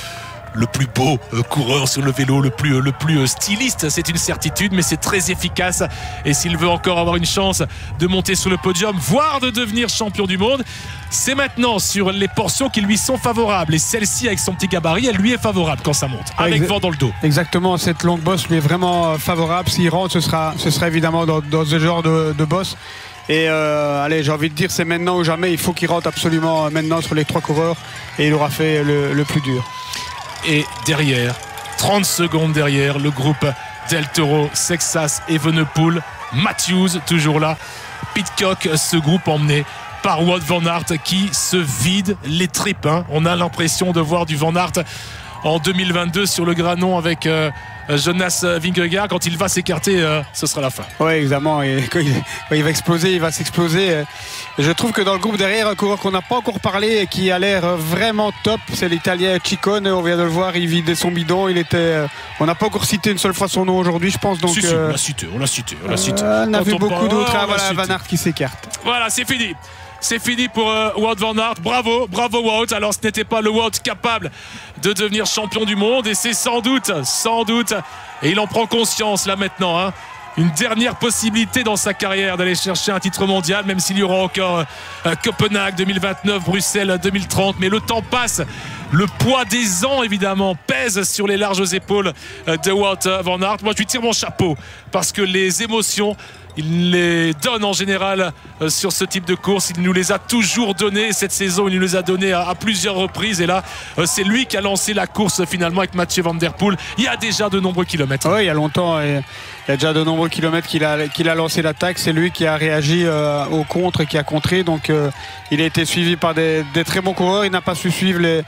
le plus beau euh, coureur sur le vélo, le plus, euh, le plus euh, styliste, c'est une certitude, mais c'est très efficace. Et s'il veut encore avoir une chance de monter sur le podium, voire de devenir champion du monde, c'est maintenant sur les portions qui lui sont favorables. Et celle-ci, avec son petit gabarit, elle lui est favorable quand ça monte, avec vent dans le dos. Exactement, cette longue bosse lui est vraiment favorable. S'il rentre, ce sera, ce sera évidemment dans, dans ce genre de, de bosse. Et euh, allez, j'ai envie de dire, c'est maintenant ou jamais. Il faut qu'il rentre absolument maintenant sur les trois coureurs. Et il aura fait le, le plus dur. Et derrière, trente secondes derrière, le groupe Del Toro, Sexas, Evenepoel, Matthews toujours là, Pidcock, ce groupe emmené par Wout van Aert qui se vide les tripes. Hein. On a l'impression de voir du Van Aert en deux mille vingt-deux sur le granon avec euh, Jonas Vingegaard. Quand il va s'écarter, euh, ce sera la fin. Oui, évidemment. Et quand, il, quand il va exploser, il va s'exploser. Je trouve que dans le groupe derrière, un coureur qu'on n'a pas encore parlé et qui a l'air vraiment top, c'est l'Italien Ciccone. On vient de le voir, il vidait son bidon. Il était, on n'a pas encore cité une seule fois son nom aujourd'hui, je pense. Donc, si, si, euh, on l'a cité, on l'a cité. On, l'a cité. Euh, on a vu beaucoup d'autres. Ah, voilà, Van Aert qui s'écarte. Voilà, c'est fini. C'est fini pour euh, Wout van Aert. Bravo, bravo Wout. Alors ce n'était pas le Wout capable de devenir champion du monde et c'est sans doute, sans doute, et il en prend conscience là maintenant, hein, une dernière possibilité dans sa carrière d'aller chercher un titre mondial, même s'il y aura encore euh, Copenhague deux mille vingt-neuf, Bruxelles deux mille trente. Mais le temps passe. Le poids des ans, évidemment, pèse sur les larges épaules de Wout van Aert. Moi, je lui tire mon chapeau parce que les émotions, il les donne en général euh, sur ce type de course. Il nous les a toujours données cette saison. Il nous les a données à, à plusieurs reprises. Et là, euh, c'est lui qui a lancé la course finalement avec Mathieu Van Der Poel. Il y a déjà de nombreux kilomètres. Oui, il y a longtemps. Et il y a déjà de nombreux kilomètres qu'il a, qu'il a lancé l'attaque. C'est lui qui a réagi euh, au contre et qui a contré. Donc, euh, il a été suivi par des, des très bons coureurs. Il n'a pas su suivre les...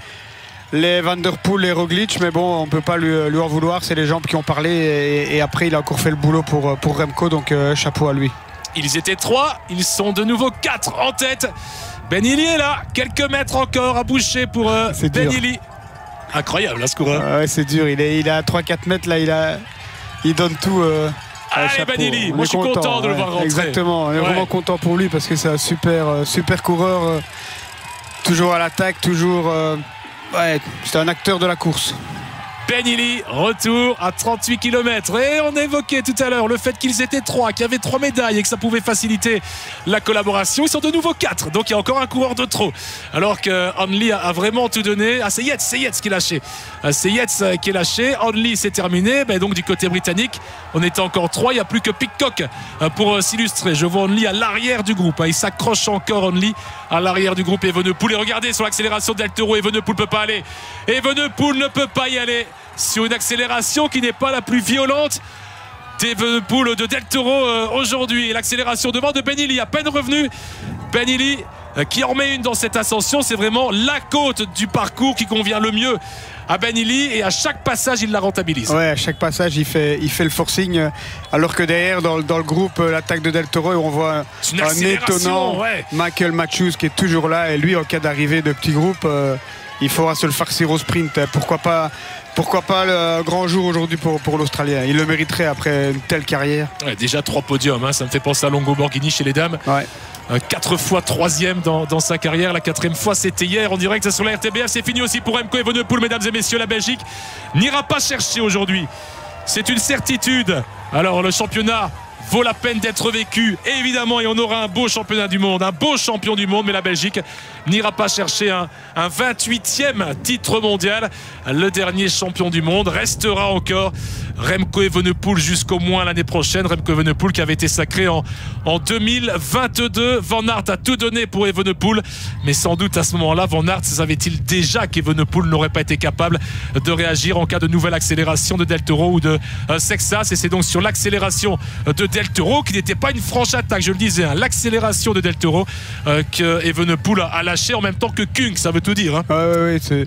les Van Der Poel, les Roglic, mais bon, on ne peut pas lui, lui en vouloir, c'est les jambes qui ont parlé et, et après il a encore fait le boulot pour, pour Remco, donc euh, chapeau à lui. Ils étaient trois, ils sont de nouveau quatre en tête. Ben Illy est là, quelques mètres encore à boucher pour euh, Ben Illy. Incroyable là ce coureur. Ouais, c'est dur, il est, il est à trois quatre mètres là, il, a, il donne tout. Euh, Allez Ben Illy, moi je suis content, content de ouais, le voir rentrer. Exactement, on est ouais. vraiment content pour lui parce que c'est un super, euh, super coureur, euh, toujours à l'attaque, toujours... Euh, Ouais, c'est un acteur de la course. Ben Illy, retour à trente-huit kilomètres. Et on évoquait tout à l'heure le fait qu'ils étaient trois, qu'il y avait trois médailles et que ça pouvait faciliter la collaboration. Ils sont de nouveau quatre, donc il y a encore un coureur de trop. Alors que Only a vraiment tout donné. Ah, c'est Yates, c'est Yates qui est lâché. C'est Yates qui est lâché. Only, c'est terminé. Ben donc du côté britannique, on était encore trois. Il n'y a plus que Pidcock pour s'illustrer. Je vois Only à l'arrière du groupe. Il s'accroche encore Only à l'arrière du groupe. Evenepoel. Et regardez sur l'accélération de Del Toro, Evenepoel ne peut pas aller. Evenepoel ne peut pas y aller. Sur une accélération qui n'est pas la plus violente d'Evenepoel, de Del Toro euh, aujourd'hui. Et l'accélération devant de Ben Illy, à peine revenu. Ben Illy euh, qui en met une dans cette ascension. C'est vraiment la côte du parcours qui convient le mieux à Ben Illy. Et à chaque passage, il la rentabilise. Ouais, à chaque passage, il fait, il fait le forcing. Alors que derrière, dans, dans le groupe, l'attaque de Del Toro, on voit un étonnant ouais. Michael Matthews qui est toujours là. Et lui, en cas d'arrivée de petits groupes, euh, il faudra se le farcir au sprint. Pourquoi pas Pourquoi pas le grand jour aujourd'hui pour, pour l'Australien. Il le mériterait après une telle carrière. Ouais, déjà trois podiums, hein. Ça me fait penser à Longo Borghini chez les dames. Ouais. Euh, quatre fois troisième dans, dans sa carrière. La quatrième fois, c'était hier en direct sur la R T B F. C'est fini aussi pour Remco Evenepoel, mesdames et messieurs. La Belgique n'ira pas chercher aujourd'hui. C'est une certitude. Alors le championnat vaut la peine d'être vécu, et évidemment, et on aura un beau championnat du monde, un beau champion du monde, mais la Belgique n'ira pas chercher un, un vingt-huitième titre mondial. Le dernier champion du monde restera encore Remco Evenepoel jusqu'au moins l'année prochaine. Remco Evenepoel qui avait été sacré en, en deux mille vingt-deux. Van Aert a tout donné pour Evenepoel, mais sans doute à ce moment-là, Van Aert savait-il déjà qu'Evenepoel n'aurait pas été capable de réagir en cas de nouvelle accélération de Del Toro ou de euh, Sexas, et c'est donc sur l'accélération de Del Toro, qui n'était pas une franche attaque, je le disais, hein, l'accélération de Del Toro euh, que Evenepoel a lâché en même temps que Kung, ça veut tout dire. Hein. Ouais, ouais, ouais, c'est...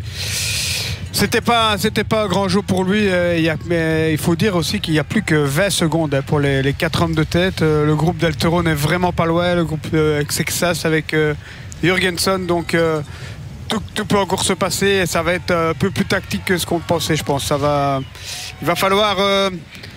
C'était pas, c'était pas un grand jour pour lui. Euh, il y a, mais il faut dire aussi qu'il n'y a plus que vingt secondes hein, pour les, les quatre hommes de tête. Euh, le groupe Del Toro n'est vraiment pas loin. Le groupe euh, avec Sexas, avec euh, Jurgensen. Donc euh, tout, tout peut encore se passer. Et ça va être un peu plus tactique que ce qu'on pensait, je pense. Ça va, il va falloir euh,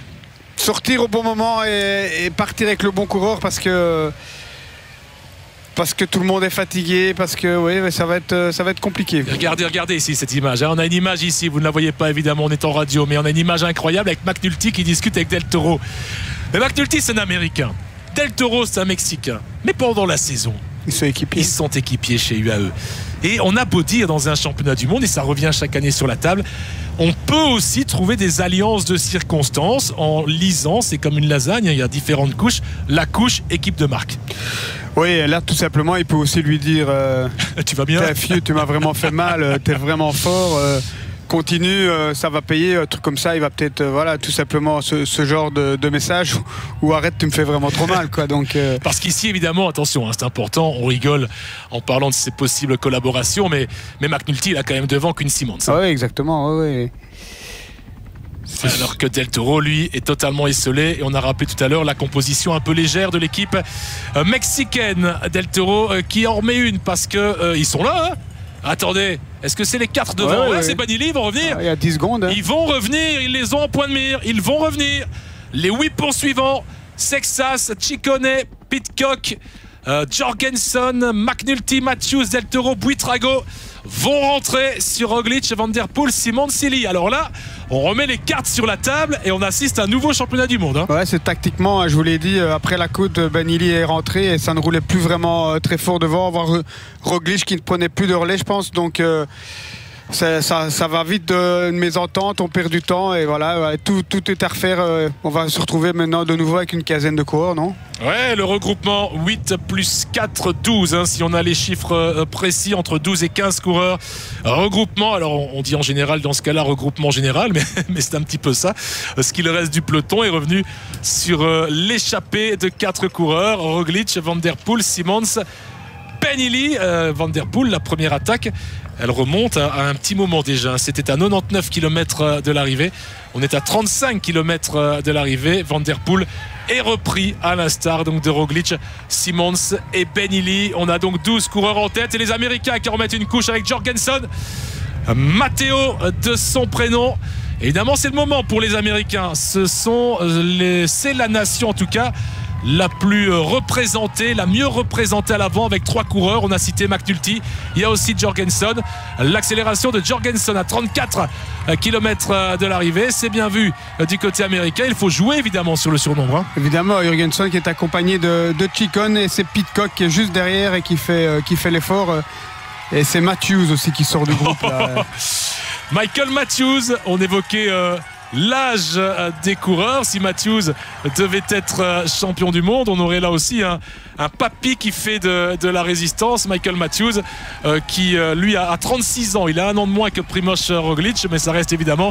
sortir au bon moment et, et partir avec le bon coureur parce que parce que tout le monde est fatigué, parce que oui, ça va être, ça va être compliqué. Regardez, regardez ici cette image. On a une image ici, vous ne la voyez pas évidemment, on est en radio, mais on a une image incroyable avec McNulty qui discute avec Del Toro. Mais McNulty, c'est un Américain. Del Toro, c'est un Mexicain. Mais pendant la saison, ils sont équipiers. Ils sont équipiers chez U A E. Et on a beau dire dans un championnat du monde, et ça revient chaque année sur la table, on peut aussi trouver des alliances de circonstances en lisant, c'est comme une lasagne, il y a différentes couches, la couche équipe de marque. Oui, là tout simplement, il peut aussi lui dire euh, tu vas bien, t'es vieux, tu m'as vraiment fait mal, t'es vraiment fort, euh, continue, euh, ça va payer, un truc comme ça, il va peut-être, euh, voilà, tout simplement ce, ce genre de, de message ou arrête, tu me fais vraiment trop mal, quoi. Donc, euh... parce qu'ici, évidemment, attention, hein, c'est important, on rigole en parlant de ces possibles collaborations, mais, mais McNulty, il a quand même devant qu'une Simmons. Ah oui, exactement, oui, oui. Alors que Del Toro, lui, est totalement esselé. Et on a rappelé tout à l'heure la composition un peu légère de l'équipe euh, mexicaine. Del Toro euh, qui en remet une parce qu'ils euh, sont là. Hein. Attendez, est-ce que c'est les quatre devant? ouais, ouais, ouais, ouais. C'est Banili, ils vont revenir. Ah, il y a dix secondes. Hein. Ils vont revenir, ils les ont en point de mire. Ils vont revenir. Les huit poursuivants, Sexas, Ciccone, Pidcock, euh, Jorgensen, McNulty, Matthews, Del Toro, Buitrago vont rentrer sur Roglic, Van Der Poel, Simoncini. Alors là, on remet les cartes sur la table et on assiste à un nouveau championnat du monde. Hein. Ouais, c'est tactiquement, je vous l'ai dit, après la côte, Banili est rentré et ça ne roulait plus vraiment très fort devant. Voir Roglic qui ne prenait plus de relais, je pense. Donc euh, ça, ça, ça va vite d'une mésentente, on perd du temps et voilà, tout, tout est à refaire. On va se retrouver maintenant de nouveau avec une quinzaine de coureurs, non? Ouais, le regroupement huit plus quatre, douze, hein, si on a les chiffres précis, entre douze et quinze coureurs. Regroupement, alors on dit en général dans ce cas-là regroupement général, mais, mais c'est un petit peu ça. Ce qu'il reste du peloton est revenu sur euh, l'échappée de quatre coureurs. Roglic, Van Der Poel, Simmons, Banili, euh, Van Der Poel, la première attaque. Elle remonte à, à un petit moment déjà. C'était à quatre-vingt-dix-neuf kilomètres de l'arrivée. On est à trente-cinq kilomètres de l'arrivée. Van Der Poel est repris à l'instar donc de Roglic, Simmons et Banili. On a donc douze coureurs en tête et les Américains qui remettent une couche avec Jorgensen, Matteo de son prénom. Évidemment, c'est le moment pour les Américains. Ce sont les, c'est la nation en tout cas la plus représentée, la mieux représentée à l'avant avec trois coureurs. On a cité McNulty, il y a aussi Jorgensen. L'accélération de Jorgensen à trente-quatre kilomètres de l'arrivée, c'est bien vu du côté américain. Il faut jouer évidemment sur le surnombre. Hein. Évidemment, Jorgensen qui est accompagné de, de Ciccone et c'est Pidcock qui est juste derrière et qui fait, qui fait l'effort. Et c'est Matthews aussi qui sort du groupe. Là. Michael Matthews, on évoquait euh, l'âge des coureurs. Si Matthews devait être champion du monde, on aurait là aussi un, un papy qui fait de, de la résistance. Michael Matthews euh, qui euh, lui a, a trente-six ans, il a un an de moins que Primož Roglic, mais ça reste évidemment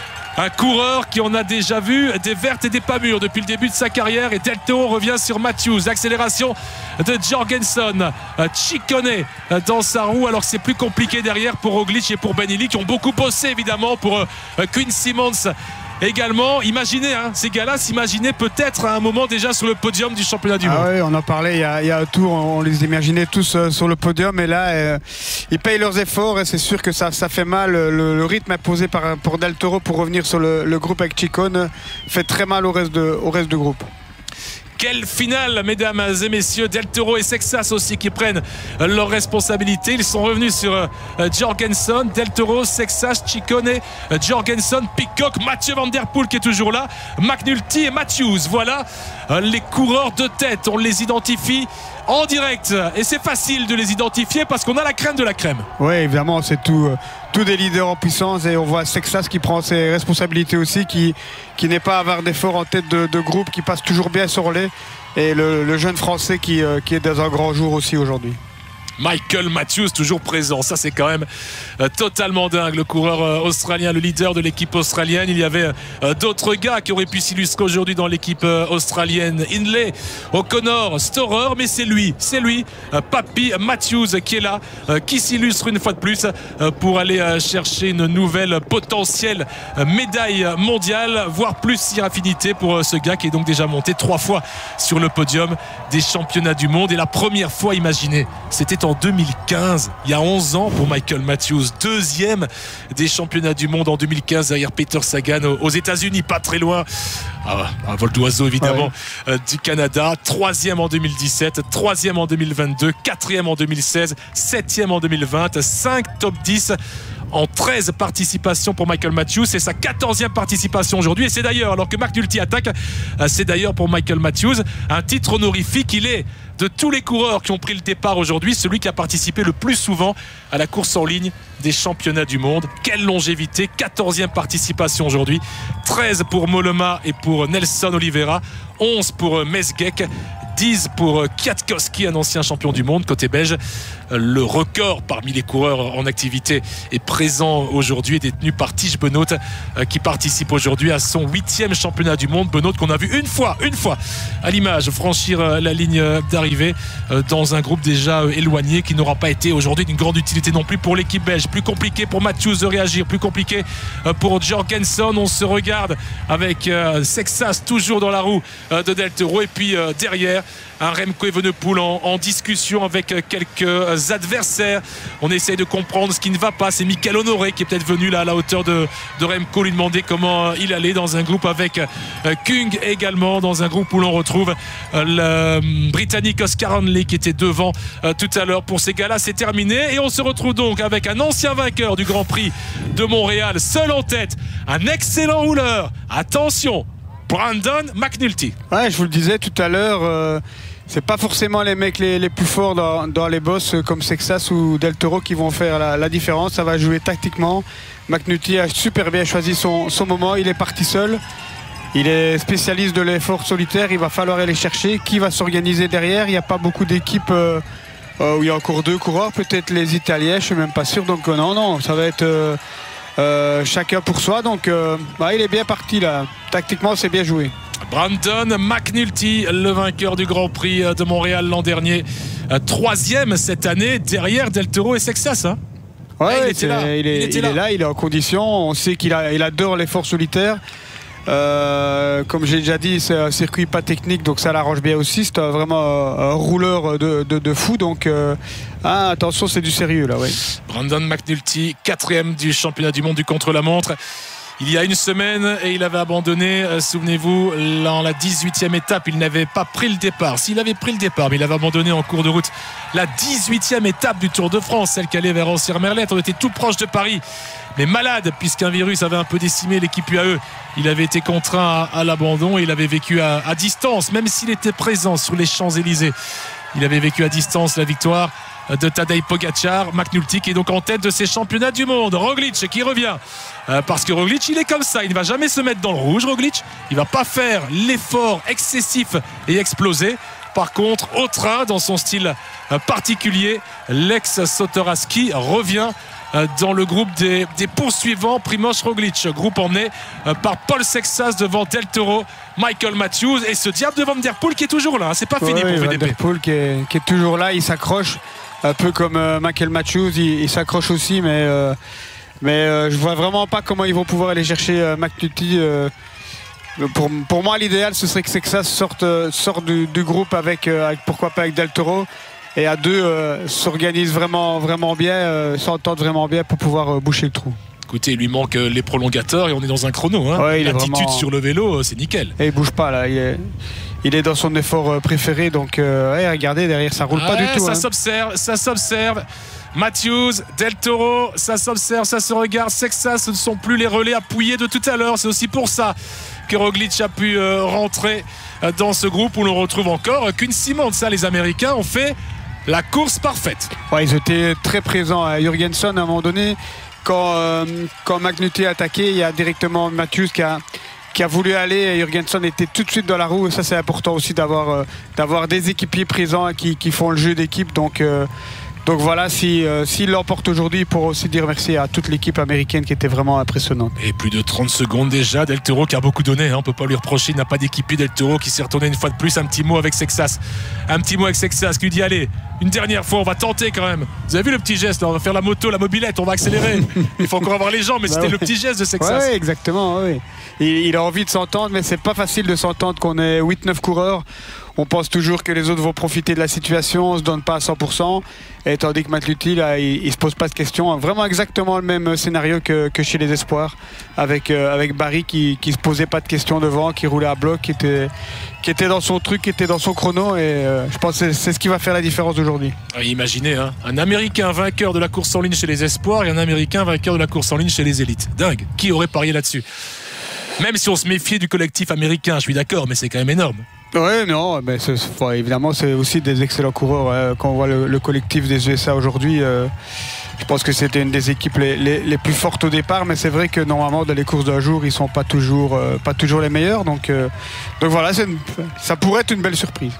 un coureur qui en a déjà vu des vertes et des pas mûres depuis le début de sa carrière. Et Del Toro revient sur Matthews. Accélération de Jorgensen, Ciccone dans sa roue, alors que c'est plus compliqué derrière pour Roglic et pour Banili qui ont beaucoup bossé évidemment pour Quinn Simmons également. Imaginez, hein, ces gars-là s'imaginaient peut-être à un moment déjà sur le podium du championnat du ah monde. Oui, on en parlait il y a, il y a un tour, on les imaginait tous euh, sur le podium et là euh, ils payent leurs efforts et c'est sûr que ça, ça fait mal. Le, le rythme imposé par, pour Del Toro pour revenir sur le, le groupe avec Ciccone fait très mal au reste, de, au reste du groupe. Quelle finale, mesdames et messieurs. Del Toro et Sexas aussi qui prennent leurs responsabilités. Ils sont revenus sur euh, Jorgensen, Del Toro, Sexas, Ciccone, euh, Jorgensen, Pidcock, Mathieu Van Der Poel qui est toujours là, McNulty et Matthews. Voilà euh, les coureurs de tête. On les identifie en direct et c'est facile de les identifier parce qu'on a la crème de la crème. Oui, évidemment, c'est tout, euh, tout des leaders en puissance et on voit Sexas qui prend ses responsabilités aussi, qui, qui n'est pas avare d'efforts en tête de, de groupe, qui passe toujours bien sur relais et le, le jeune français qui, euh, qui est dans un grand jour aussi aujourd'hui. Michael Matthews toujours présent, ça c'est quand même euh, totalement dingue. Le coureur euh, australien, le leader de l'équipe australienne. Il y avait euh, d'autres gars qui auraient pu s'illustrer aujourd'hui dans l'équipe euh, australienne, Hindley, O'Connor, Storer, mais c'est lui, c'est lui, euh, Papy Matthews qui est là, euh, qui s'illustre une fois de plus euh, pour aller euh, chercher une nouvelle potentielle euh, médaille mondiale, voire plus si affinité pour euh, ce gars qui est donc déjà monté trois fois sur le podium des championnats du monde et la première fois, imaginez, c'était en en deux mille quinze, il y a onze ans pour Michael Matthews, deuxième des championnats du monde en deux mille quinze derrière Peter Sagan aux États-Unis, pas très loin, ah, un vol d'oiseau évidemment, ouais. euh, du Canada, troisième en deux mille dix-sept, troisième en deux mille vingt-deux, quatrième en deux mille seize, septième en deux mille vingt, cinq top dix en treize participations pour Michael Matthews. C'est sa quatorzième participation aujourd'hui et c'est d'ailleurs, alors que McNulty attaque, c'est d'ailleurs pour Michael Matthews un titre honorifique. Il est, de tous les coureurs qui ont pris le départ aujourd'hui, celui qui a participé le plus souvent à la course en ligne des championnats du monde. Quelle longévité, quatorzième participation aujourd'hui, treize pour Mollema et pour Nelson Oliveira, onze pour Mesgeck, dix pour Kwiatkowski, un ancien champion du monde côté belge. Le record parmi les coureurs en activité est présent aujourd'hui et détenu par Tige Benoot, qui participe aujourd'hui à son huitième championnat du monde. Benoot qu'on a vu une fois, une fois à l'image franchir la ligne d'arrivée dans un groupe déjà éloigné, qui n'aura pas été aujourd'hui d'une grande utilité non plus pour l'équipe belge. Plus compliqué pour Matthews de réagir, plus compliqué pour Jorgensen. On se regarde avec Sexas toujours dans la roue de Del Toro et puis derrière un Remco Evenepoel en, en discussion avec quelques adversaires. On essaye de comprendre ce qui ne va pas. C'est Mickaël Honoré qui est peut-être venu là à la hauteur de, de Remco lui demander comment il allait, dans un groupe avec euh, Kung également, dans un groupe où l'on retrouve euh, le euh, Britannique Oscar Hanley qui était devant euh, tout à l'heure. Pour ces gars-là, c'est terminé et on se retrouve donc avec un ancien vainqueur du Grand Prix de Montréal, seul en tête, un excellent rouleur. Attention, Brandon McNulty. Ouais, je vous le disais tout à l'heure, euh, c'est pas forcément les mecs les, les plus forts dans, dans les bosses comme Sexas ou Del Toro qui vont faire la, la différence. Ça va jouer tactiquement. McNulty a super bien choisi son, son moment. Il est parti seul. Il est spécialiste de l'effort solitaire. Il va falloir aller chercher. Qui va s'organiser derrière? Il n'y a pas beaucoup d'équipes euh, où il y a encore deux coureurs. Peut-être les Italiens, je ne suis même pas sûr. Donc euh, non, non, ça va être euh, euh, chacun pour soi. Donc euh, bah, il est bien parti là. Tactiquement, c'est bien joué. Brandon McNulty, le vainqueur du Grand Prix de Montréal l'an dernier, troisième cette année derrière Del Toro et Sexas. Hein ouais, il, était là. il, est, il, était il là. est là, il est en condition. On sait qu'il a, il adore l'effort solitaire. Euh, comme j'ai déjà dit, c'est un circuit pas technique, donc ça l'arrange bien aussi. C'est vraiment un rouleur de, de, de fou. Donc euh, ah, attention, c'est du sérieux là. Ouais. Brandon McNulty, quatrième du championnat du monde du contre-la-montre. Il y a une semaine et il avait abandonné, euh, souvenez-vous, dans la dix-huitième étape, il n'avait pas pris le départ. S'il avait pris le départ, mais il avait abandonné en cours de route la dix-huitième étape du Tour de France, celle qui allait vers Ancières-Merlettes. On était tout proche de Paris, mais malade, puisqu'un virus avait un peu décimé l'équipe U A E. Il avait été contraint à, à l'abandon et il avait vécu à, à distance, même s'il était présent sur les Champs-Élysées. Il avait vécu à distance la victoire de Tadej Pogacar. McNulty qui est donc en tête de ces championnats du monde. Roglic qui revient euh, parce que Roglic il est comme ça, il ne va jamais se mettre dans le rouge. Roglic, il ne va pas faire l'effort excessif et exploser. Par contre, au train, dans son style euh, particulier, l'ex Sotoraski revient euh, dans le groupe des, des poursuivants. Primož Roglic, groupe emmené euh, par Paul Sexas devant Del Toro, Michael Matthews et ce diable de Van Der Poel qui est toujours là, hein. C'est pas fini ouais, pour Van V D P. Der Poel qui est, qui est toujours là, il s'accroche un peu comme euh, Michael Matthews, il, il s'accroche aussi, mais euh, mais euh, je vois vraiment pas comment ils vont pouvoir aller chercher euh, McNulty. Euh, pour, pour moi, l'idéal ce serait que Sexas sorte sorte du, du groupe avec, euh, avec pourquoi pas avec Del Toro, et à deux euh, s'organise vraiment vraiment bien, euh, s'entendent vraiment bien pour pouvoir euh, boucher le trou. Écoutez, il lui manque les prolongateurs et on est dans un chrono. Hein. Ouais, l'attitude vraiment... sur le vélo, c'est nickel. Et il bouge pas là. Il est, il est dans son effort préféré. Donc, euh, ouais, regardez, derrière, ça roule ouais, pas du tout. Ça hein. s'observe, ça s'observe. Matthews, Del Toro, ça s'observe, ça se regarde. Sexas, ce ne sont plus les relais appuyés de tout à l'heure. C'est aussi pour ça que Roglic a pu euh, rentrer dans ce groupe où l'on retrouve encore qu'une Simon. Ça, les Américains ont fait la course parfaite. Ouais, ils étaient très présents à Jürgensen à un moment donné. Quand, euh, quand McNulty a attaqué, il y a directement Matthews qui a, qui a voulu aller et Jürgensen était tout de suite dans la roue. Et ça, c'est important aussi d'avoir euh, d'avoir des équipiers présents qui, qui font le jeu d'équipe. Donc, euh, donc voilà, s'il si, euh, s'il l'emporte aujourd'hui, il pourra aussi dire merci à toute l'équipe américaine qui était vraiment impressionnante. Et plus de trente secondes déjà, Del Toro qui a beaucoup donné, hein, on ne peut pas lui reprocher, il n'a pas d'équipier. Del Toro qui s'est retourné une fois de plus. Un petit mot avec Sexas. Un petit mot avec Sexas qui lui dit allez, une dernière fois, on va tenter quand même. Vous avez vu le petit geste, là, on va faire la moto, la mobilette, on va accélérer. Il faut encore avoir les jambes, mais bah c'était ouais. le petit geste de Sexas. Oui, ouais, exactement. Ouais. Il, il a envie de s'entendre, mais c'est pas facile de s'entendre qu'on est huit neuf coureurs. On pense toujours que les autres vont profiter de la situation, on se donne pas à cent pour cent. Et tandis que McNulty, là, il, il se pose pas de questions. Vraiment exactement le même scénario que, que chez les Espoirs, avec, euh, avec Barry qui, qui se posait pas de questions devant, qui roulait à bloc, qui était, qui était dans son truc, qui était dans son chrono. Et euh, je pense que c'est ce qui va faire la différence aujourd'hui. Imaginez, hein, un Américain vainqueur de la course en ligne chez les Espoirs et un Américain vainqueur de la course en ligne chez les Élites. Dingue. Qui aurait parié là-dessus? Même si on se méfiait du collectif américain, je suis d'accord, mais c'est quand même énorme. Oui, non, mais c'est, enfin, évidemment, c'est aussi des excellents coureurs. Hein. Quand on voit le, le collectif des U S A aujourd'hui, euh, je pense que c'était une des équipes les, les, les plus fortes au départ, mais c'est vrai que normalement, dans les courses d'un jour, ils ne sont pas toujours, euh, pas toujours les meilleurs. Donc, euh, donc voilà, c'est une, ça pourrait être une belle surprise.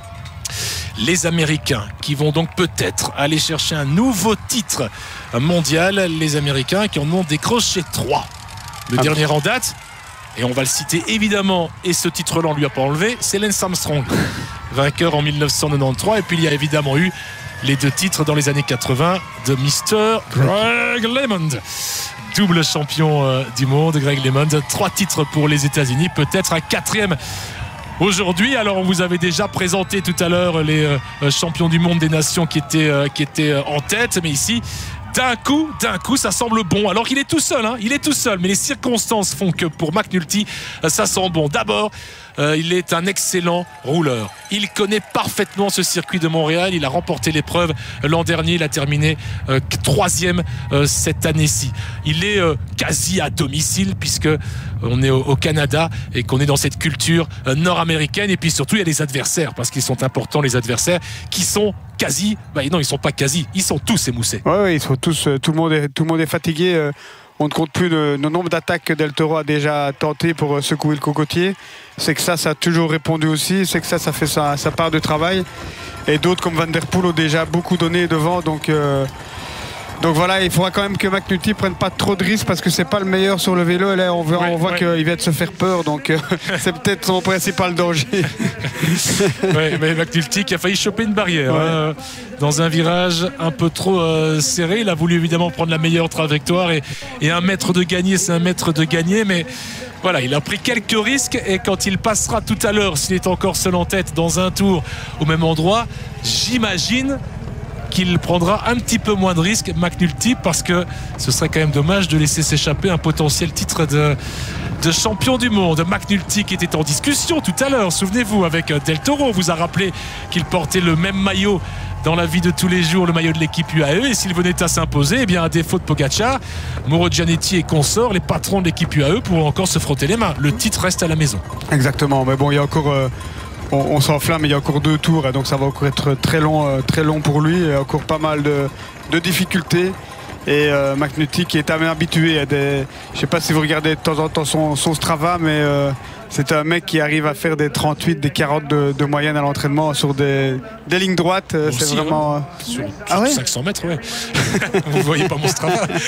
Les Américains qui vont donc peut-être aller chercher un nouveau titre mondial. Les Américains qui en ont décroché trois. Le ah dernier bon. en date, et on va le citer évidemment, et ce titre-là on lui a pas enlevé, c'est Lance Armstrong, vainqueur en mille neuf cent quatre-vingt-treize. Et puis il y a évidemment eu les deux titres dans les années quatre-vingt de mister Greg LeMond, double champion euh, du monde. Greg LeMond, trois titres pour les États-Unis, peut-être un quatrième aujourd'hui. Alors on vous avait déjà présenté tout à l'heure les euh, champions du monde des nations qui étaient, euh, qui étaient euh, en tête, mais ici d'un coup, d'un coup, ça semble bon. Alors qu'il est tout seul, hein, il est tout seul, mais les circonstances font que pour McNulty, ça sent bon. D'abord, euh, il est un excellent rouleur. Il connaît parfaitement ce circuit de Montréal. Il a remporté l'épreuve l'an dernier. Il a terminé euh, troisième euh, cette année-ci. Il est euh, quasi à domicile puisque on est au, au Canada et qu'on est dans cette culture euh, nord-américaine. Et puis surtout, il y a les adversaires parce qu'ils sont importants, les adversaires qui sont quasi, bah non, ils sont pas quasi, ils sont tous émoussés. Oui, ouais, ils sont tous, euh, tout le monde est, tout le monde est fatigué. Euh, on ne compte plus le, le nombre d'attaques que Del Toro a déjà tenté pour euh, secouer le cocotier. C'est que ça, ça a toujours répondu aussi. C'est que ça, ça fait sa, sa part de travail. Et d'autres comme Van Der Poel ont déjà beaucoup donné devant. Donc, euh, donc voilà, il faudra quand même que McNulty prenne pas trop de risques parce que c'est pas le meilleur sur le vélo. Et là, on voit, ouais, on voit ouais. qu'il vient de se faire peur. Donc euh, c'est peut-être son principal danger. Ouais, mais McNulty qui a failli choper une barrière ouais. hein, dans un virage un peu trop euh, serré. Il a voulu évidemment prendre la meilleure trajectoire et, et un mètre de gagné, c'est un mètre de gagné, mais voilà, il a pris quelques risques et quand il passera tout à l'heure, s'il est encore seul en tête dans un tour au même endroit, j'imagine qu'il prendra un petit peu moins de risques, McNulty, parce que ce serait quand même dommage de laisser s'échapper un potentiel titre de, de champion du monde. McNulty qui était en discussion tout à l'heure, souvenez-vous, avec Del Toro, on vous a rappelé qu'il portait le même maillot dans la vie de tous les jours, le maillot de l'équipe U A E, et s'il venait à s'imposer, eh bien à défaut de Pogacar, Mauro Gianetti et consorts, les patrons de l'équipe U A E pourront encore se frotter les mains. Le titre reste à la maison. Exactement, mais bon, il y a encore euh... On, on s'enflamme, mais il y a encore deux tours, et donc ça va encore être très long, euh, très long pour lui. Il y a encore pas mal de, de difficultés. Et euh, McNulty qui est habitué à des. Je ne sais pas si vous regardez de temps en temps son, son Strava, mais euh, c'est un mec qui arrive à faire des trente-huit, des quarante de, de moyenne à l'entraînement sur des, des lignes droites. Bon, c'est si, vraiment. Hein. Sur, sur ah ouais cinq cents mètres, ouais. Vous ne voyez pas mon Strava. Donc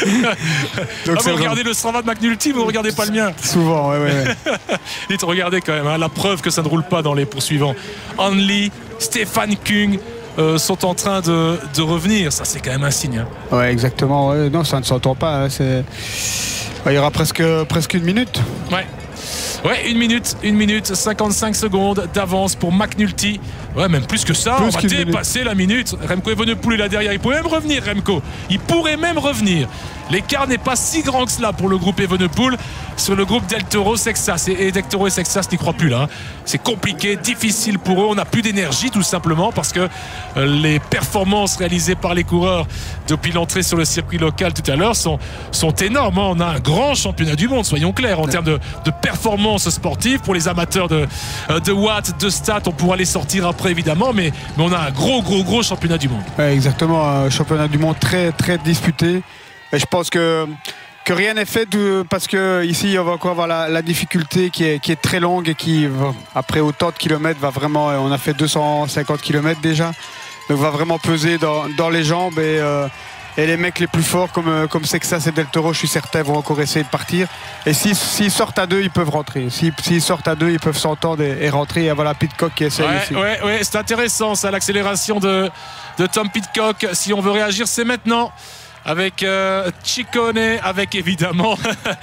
ah, vous regardez vraiment... le Strava de McNulty, vous ne regardez pas le mien. Souvent, oui, oui. Ouais. Regardez quand même hein, la preuve que ça ne roule pas dans les poursuivants. Hanley, Stefan Kung. Euh, sont en train de, de revenir, ça c'est quand même un signe. Hein. Ouais, exactement. Ouais. Non, ça ne s'entend pas. Hein. C'est... Ouais, il y aura presque, presque une minute. Ouais. Ouais, une minute, une minute, cinquante-cinq secondes d'avance pour McNulty. Ouais, même plus que ça, plus on va dépasser minute. la minute. Remco Evenepoel est là derrière, il pourrait même revenir, Remco. Il pourrait même revenir. L'écart n'est pas si grand que cela pour le groupe Evenepoel. Sur le groupe Del Toro, Sexas et Del Toro et Sexas n'y croient plus là. Hein. C'est compliqué, difficile pour eux. On n'a plus d'énergie tout simplement parce que euh, les performances réalisées par les coureurs depuis l'entrée sur le circuit local tout à l'heure sont, sont énormes. Hein. On a un grand championnat du monde, soyons clairs, en ouais. termes de, de performances sportives. Pour les amateurs de, de watts, de stats, on pourra les sortir après évidemment, mais, mais on a un gros, gros, gros championnat du monde. Ouais, exactement, un championnat du monde très, très disputé. Et je pense que, que rien n'est fait de, parce qu'ici, on va encore avoir la, la difficulté qui est, qui est très longue et qui, après autant de kilomètres, va vraiment. On a fait deux cent cinquante kilomètres déjà, donc va vraiment peser dans, dans les jambes. Et, euh, et les mecs les plus forts, comme, comme Sexas et Del Toro, je suis certain, vont encore essayer de partir. Et s'ils si, si sortent à deux, ils peuvent rentrer. S'ils si, sortent à deux, ils peuvent s'entendre et, et rentrer. Et voilà Pidcock qui essaie ouais, aussi. Ouais, ouais, c'est intéressant, ça, l'accélération de. de Tom Pidcock. Si on veut réagir, c'est maintenant. Avec euh, Ciccone, avec évidemment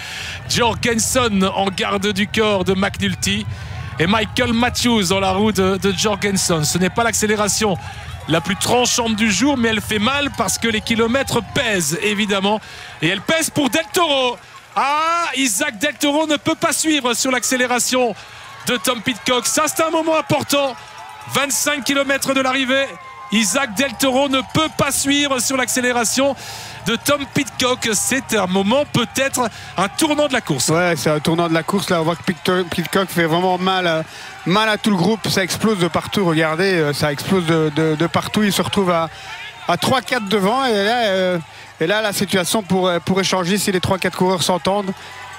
Jorgensen en garde du corps de McNulty et Michael Matthews dans la roue de, de Jorgensen. Ce n'est pas l'accélération la plus tranchante du jour, mais elle fait mal parce que les kilomètres pèsent évidemment, et elle pèse pour Del Toro. Ah, Isaac Del Toro ne peut pas suivre sur l'accélération de Tom Pidcock. Ça, c'est un moment important. vingt-cinq kilomètres de l'arrivée. Isaac Del Toro ne peut pas suivre sur l'accélération de Tom Pidcock. C'est un moment, peut-être un tournant de la course. Ouais, c'est un tournant de la course. Là, on voit que Pidcock fait vraiment mal, à, mal à tout le groupe. Ça explose de partout. Regardez, ça explose de, de, de partout. Il se retrouve à, à trois quatre devant. Et là, euh, et là la situation pourrait, pourrait changer si les trois quatre coureurs s'entendent.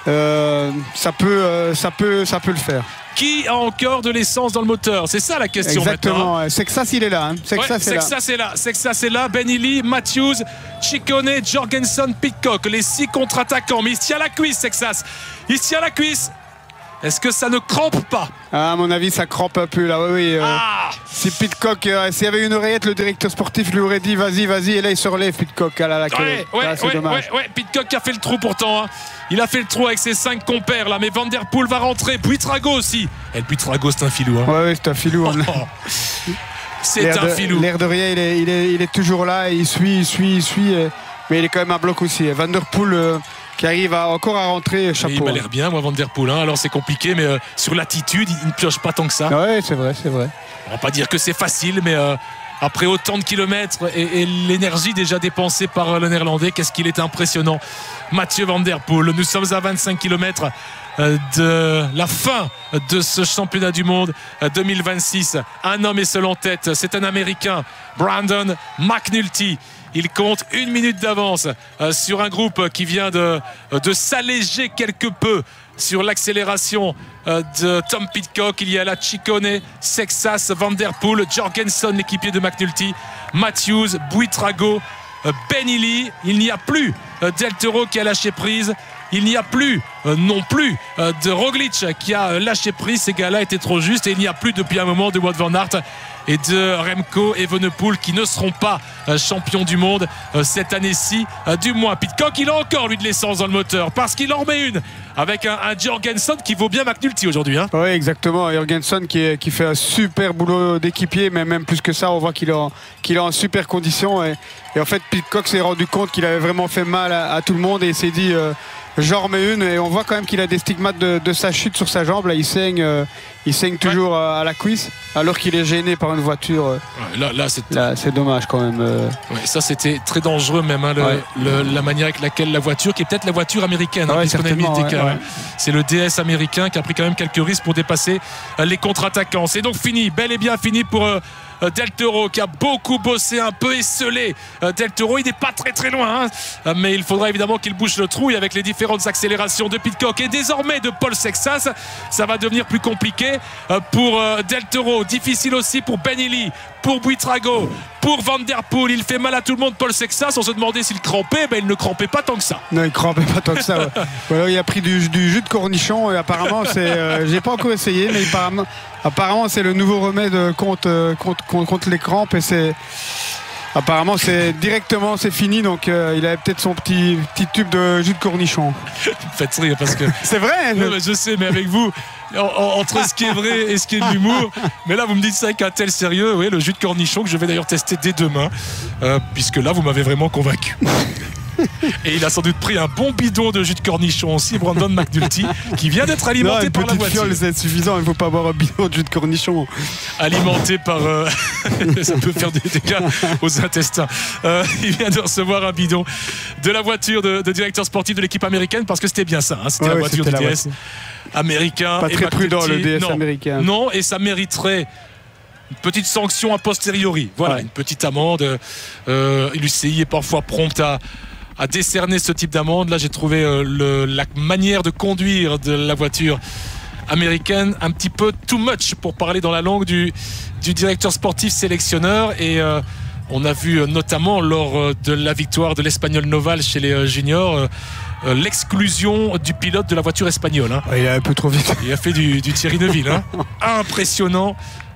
Euh, ça, peut, euh, ça, peut, ça peut le faire. Qui a encore de l'essence dans le moteur? C'est ça la question. Exactement, hein. C'est que ça s'il est là. Hein. C'est que ouais, ça c'est là. C'est là. C'est que ça c'est là. Benili, Matthews, Ciccone, Jorgensen, Pidcock, les six contre-attaquants. Mais il se tient la cuisse, Sexas. Il se tient la cuisse. Est-ce que ça ne crampe pas? Ah, à mon avis, ça crampe un peu là. Oui, oui. Euh, ah si Pidcock, euh, s'il y avait une oreillette, le directeur sportif lui aurait dit vas-y, vas-y. Et là, il se relève, Pidcock. Ah, là, là, ouais, ouais, là, c'est ouais, dommage. Ouais, ouais. Pidcock qui a fait le trou pourtant. Hein. Il a fait le trou avec ses cinq compères là. Mais Van Der Poel va rentrer. Buitrago aussi. Et le Buitrago, c'est un filou. Hein. Ouais, ouais, c'est un filou. Hein. Oh. C'est un de, filou. L'air de rien, il est, il, est, il est toujours là. Il suit, il suit, il suit. Euh, mais il est quand même à bloc aussi. Van Der Poel. Euh, qui arrive à, encore à rentrer, chapeau. Et il m'a l'air bien, moi, Van Der Poel. Hein. Alors c'est compliqué, mais euh, sur l'attitude, il ne pioche pas tant que ça. Oui, c'est vrai, c'est vrai. On va pas dire que c'est facile, mais euh, après autant de kilomètres et, et l'énergie déjà dépensée par euh, le Néerlandais, qu'est-ce qu'il est impressionnant. Mathieu Van Der Poel, nous sommes à vingt-cinq kilomètres euh, de la fin de ce championnat du monde euh, deux mille vingt-six. Un homme est seul en tête, c'est un Américain, Brandon McNulty. Il compte une minute d'avance euh, sur un groupe qui vient de, de s'alléger quelque peu sur l'accélération euh, de Tom Pidcock. Il y a là Ciccone, Sexas, Van Der Poel, Jorgensen, l'équipier de McNulty, Matthews, Buitrago, euh, Benili. Il n'y a plus euh, Del Toro qui a lâché prise. Il n'y a plus euh, non plus euh, de Roglic qui a euh, lâché prise. Ces gars-là étaient trop justes. Et il n'y a plus depuis un moment de Wout van Aert et de Remco Evenepoel qui ne seront pas euh, champions du monde euh, cette année-ci. Euh, du moins, Pidcock, il a encore lui de l'essence dans le moteur parce qu'il en remet une avec un, un Jorgensen qui vaut bien McNulty aujourd'hui. Hein. Oui, exactement. Jorgensen qui, est, qui fait un super boulot d'équipier, mais même plus que ça, on voit qu'il est en, qu'il est en super condition. Et, et en fait, Pidcock s'est rendu compte qu'il avait vraiment fait mal à, à tout le monde et il s'est dit... Euh, j'en remets une, et on voit quand même qu'il a des stigmates de, de sa chute sur sa jambe. Là, il saigne, euh, il saigne toujours ouais. à la cuisse, alors qu'il est gêné par une voiture. Euh. Ouais, là, là, c'est... là, c'est dommage quand même. Euh. Ouais, ça, c'était très dangereux même, hein, le, ouais. le, la manière avec laquelle la voiture, qui est peut-être la voiture américaine, hein, ouais, puisqu'on a mis des cas, ouais, ouais. C'est le D S américain qui a pris quand même quelques risques pour dépasser euh, les contre-attaquants. C'est donc fini, bel et bien fini pour... Euh, Del Toro qui a beaucoup bossé, un peu esselé. Del Toro, il n'est pas très très loin, hein, mais il faudra évidemment qu'il bouche le trou. Et avec les différentes accélérations de Pidcock et désormais de Paul Sexas, ça va devenir plus compliqué pour Del Toro. Difficile aussi pour Benili, pour Buitrago, pour Van Der Poel. Il fait mal à tout le monde, Paul Sexas. On se demandait s'il crampait, ben il ne crampait pas tant que ça. Non, il crampait pas tant que ça. Ouais. Voilà, il a pris du, du jus de cornichon et apparemment c'est, euh, j'ai pas encore essayé, mais apparemment, apparemment c'est le nouveau remède contre, contre, contre, contre les crampes et c'est apparemment c'est directement c'est fini, donc euh, il avait peut-être son petit, petit tube de jus de cornichon. Faites rire parce que c'est vrai. Ouais, je sais, mais avec vous. Entre ce qui est vrai et ce qui est de l'humour, mais là vous me dites ça avec un tel sérieux. Oui, le jus de cornichon que je vais d'ailleurs tester dès demain, euh, puisque là vous m'avez vraiment convaincu. Et il a sans doute pris un bon bidon de jus de cornichon aussi, Brandon McNulty, qui vient d'être alimenté non, par la voiture. Fiole, c'est suffisant, il ne faut pas boire un bidon de jus de cornichon. Alimenté par... Euh... ça peut faire des dégâts aux intestins. Euh, il vient de recevoir un bidon de la voiture de, de directeur sportif de l'équipe américaine, parce que c'était bien ça, hein, c'était ouais, la voiture du D S américain. Pas très et prudent le D S non, américain. Non, et ça mériterait... une petite sanction a posteriori. Voilà, ouais. Une petite amende. Euh, l'U C I est parfois prompte à, à décerner ce type d'amende. Là, j'ai trouvé euh, le, la manière de conduire de la voiture américaine un petit peu too much, pour parler dans la langue du, du directeur sportif sélectionneur. Et euh, on a vu euh, notamment lors euh, de la victoire de l'Espagnol Noval chez les euh, juniors euh, euh, l'exclusion du pilote de la voiture espagnole. Hein. Ouais, il est un peu trop vite. Il a fait du, du Thierry Neuville. Hein. Impressionnant.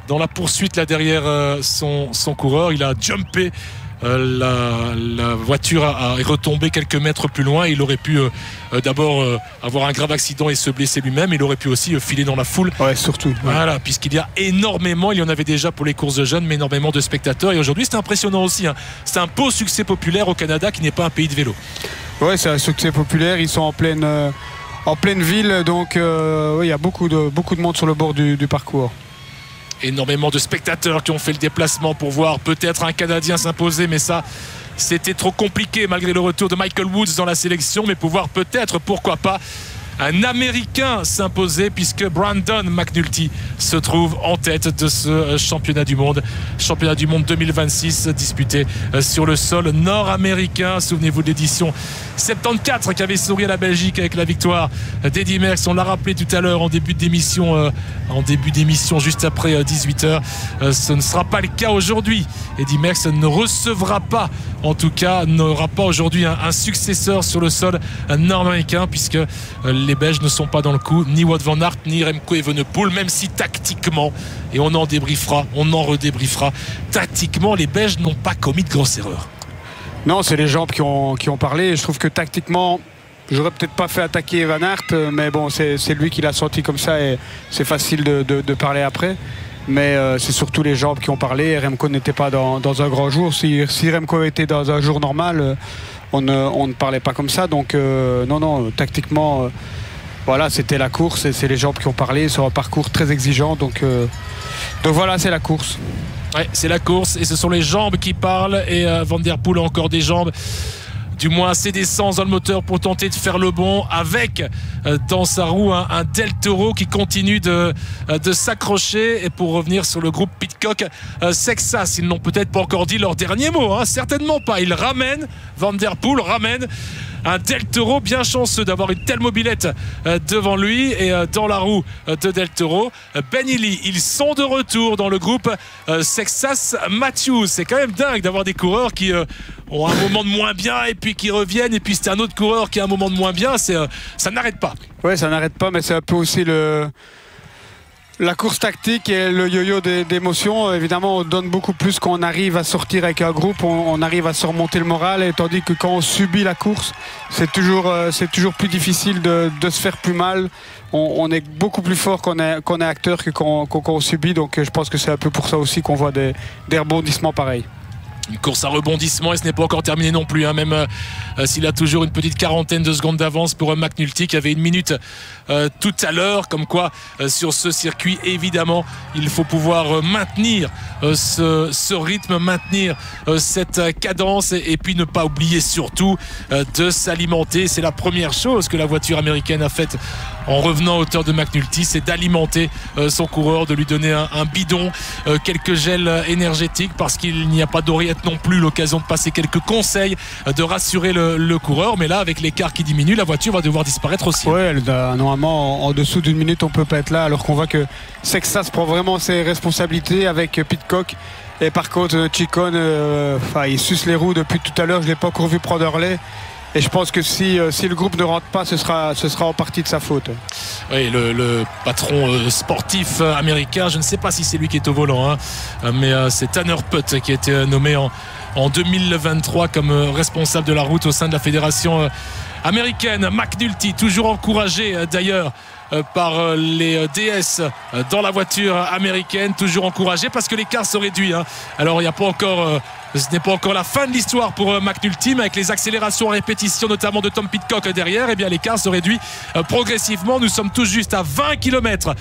dans la poursuite là derrière euh, son, son coureur. Il a jumpé. Euh, la, la voiture a, a, est retombée quelques mètres plus loin. Il aurait pu euh, euh, d'abord euh, avoir un grave accident et se blesser lui-même. Il aurait pu aussi euh, filer dans la foule. Ouais, surtout. Ouais. Voilà, puisqu'il y a énormément, il y en avait déjà pour les courses de jeunes, mais énormément de spectateurs. Et aujourd'hui, c'est impressionnant aussi. Hein. C'est un beau succès populaire au Canada qui n'est pas un pays de vélo. Ouais, c'est un succès populaire. Ils sont en pleine, euh, en pleine ville, donc euh, ouais, il y a beaucoup de, beaucoup de monde sur le bord du, du parcours. Énormément de spectateurs qui ont fait le déplacement pour voir peut-être un Canadien s'imposer, mais ça c'était trop compliqué malgré le retour de Michael Woods dans la sélection, mais pouvoir peut-être, pourquoi pas, un Américain s'imposer, puisque Brandon McNulty se trouve en tête de ce championnat du monde championnat du monde deux mille vingt-six disputé sur le sol nord-américain. Souvenez-vous de l'édition soixante-quatorze qui avait souri à la Belgique avec la victoire d'Eddy Merckx. On l'a rappelé tout à l'heure en début d'émission euh, en début d'émission juste après euh, dix-huit heures. Euh, ce ne sera pas le cas aujourd'hui. Eddy Merckx ne recevra pas, en tout cas n'aura pas aujourd'hui un, un successeur sur le sol nord-américain, puisque euh, les Belges ne sont pas dans le coup, ni Wout van Aert ni Remco Evenepoel, même si tactiquement, et on en débriefera, on en redébriefera, tactiquement les Belges n'ont pas commis de grosses erreurs. Non, c'est les jambes qui ont, qui ont parlé. Je trouve que tactiquement, j'aurais peut-être pas fait attaquer Van Aert, mais bon, c'est, c'est lui qui l'a senti comme ça et c'est facile de, de, de parler après. Mais euh, c'est surtout les jambes qui ont parlé. Remco n'était pas dans, dans un grand jour. Si, si Remco était dans un jour normal, on ne, on ne parlait pas comme ça. Donc euh, non, non, tactiquement, euh, voilà, c'était la course et c'est les jambes qui ont parlé sur un parcours très exigeant. Donc, euh, donc voilà, c'est la course. Ouais, c'est la course et ce sont les jambes qui parlent. Et euh, Van Der Poel a encore des jambes, du moins assez d'essence dans le moteur pour tenter de faire le bond, avec euh, dans sa roue un, un Del Toro qui continue de, euh, de s'accrocher. Et pour revenir sur le groupe Pidcock, euh, Sexas, ils n'ont peut-être pas encore dit leur dernier mot, hein, certainement pas. Ils ramènent, Van Der Poel ramène un Del Toro, bien chanceux d'avoir une telle mobilette euh, devant lui. Et euh, dans la roue euh, de Del Toro, euh, Ben Illy, ils sont de retour dans le groupe euh, Sexas Matthews. C'est quand même dingue d'avoir des coureurs qui euh, ont un moment de moins bien et puis qui reviennent, et puis c'est un autre coureur qui a un moment de moins bien. C'est, euh, ça n'arrête pas. Ouais, ça n'arrête pas, mais c'est un peu aussi le... la course tactique et le yo-yo d'émotions. Évidemment, on donne beaucoup plus quand on arrive à sortir avec un groupe, on, on arrive à surmonter le moral, et tandis que quand on subit la course, c'est toujours, euh, c'est toujours plus difficile de, de se faire plus mal. On, on est beaucoup plus fort quand on est, quand on est acteur que quand, quand, quand on subit. Donc je pense que c'est un peu pour ça aussi qu'on voit des, des rebondissements pareils. Une course à rebondissement, et ce n'est pas encore terminé non plus, hein, même euh, s'il a toujours une petite quarantaine de secondes d'avance pour euh, McNulty qui avait une minute euh, tout à l'heure. Comme quoi euh, sur ce circuit, évidemment, il faut pouvoir euh, maintenir euh, ce, ce rythme, maintenir euh, cette euh, cadence, et, et puis ne pas oublier surtout euh, de s'alimenter. C'est la première chose que la voiture américaine a faite en revenant à hauteur de McNulty, c'est d'alimenter euh, son coureur, de lui donner un, un bidon, euh, quelques gels euh, énergétiques, parce qu'il n'y a pas d'oreillette non plus, l'occasion de passer quelques conseils, euh, de rassurer le, le coureur. Mais là, avec l'écart qui diminue, la voiture va devoir disparaître aussi. Oui, normalement en, en dessous d'une minute on peut pas être là, alors qu'on voit que Sexas prend vraiment ses responsabilités avec Pidcock. Et par contre Chicone, euh, il suce les roues depuis tout à l'heure, je ne l'ai pas encore vu prendre un relais. Et je pense que si, euh, si le groupe ne rentre pas, ce sera, ce sera en partie de sa faute. Oui, le, le patron euh, sportif euh, américain, je ne sais pas si c'est lui qui est au volant, hein, euh, mais euh, c'est Tanner Putt qui a été euh, nommé en, en deux mille vingt-trois comme euh, responsable de la route au sein de la fédération euh, américaine. McNulty, toujours encouragé euh, d'ailleurs euh, par euh, les euh, D S euh, dans la voiture américaine, toujours encouragé parce que l'écart se réduit. Hein. Alors il n'y a pas encore... Euh, Ce n'est pas encore la fin de l'histoire pour euh, McNulty, mais avec les accélérations à répétition, notamment de Tom Pidcock derrière, eh bien l'écart se réduit euh, progressivement. Nous sommes tout juste à vingt kilomètres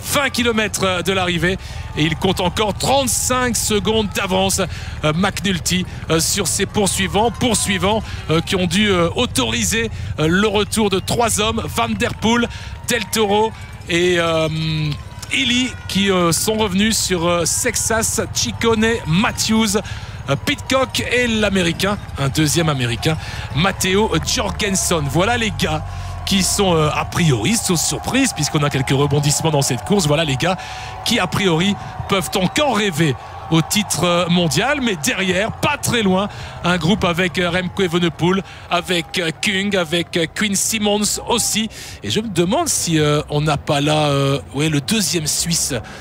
de l'arrivée, et il compte encore trente-cinq secondes d'avance, euh, McNulty, euh, sur ses poursuivants, poursuivants euh, qui ont dû euh, autoriser euh, le retour de trois hommes, Van Der Poel, Del Toro et... Euh, Illy, qui euh, sont revenus sur euh, Sexas, Chicone, Matthews, euh, Pidcock et l'américain, un deuxième américain, Matteo Jorgensen. Voilà les gars qui sont euh, a priori, sauf surprise, puisqu'on a quelques rebondissements dans cette course, voilà les gars qui a priori peuvent encore rêver au titre mondial. Mais derrière, pas très loin, un groupe avec Remco Evenepoel, avec Kung, avec Quinn Simmons aussi. Et je me demande si euh, on n'a pas là euh, ouais, le deuxième Suisse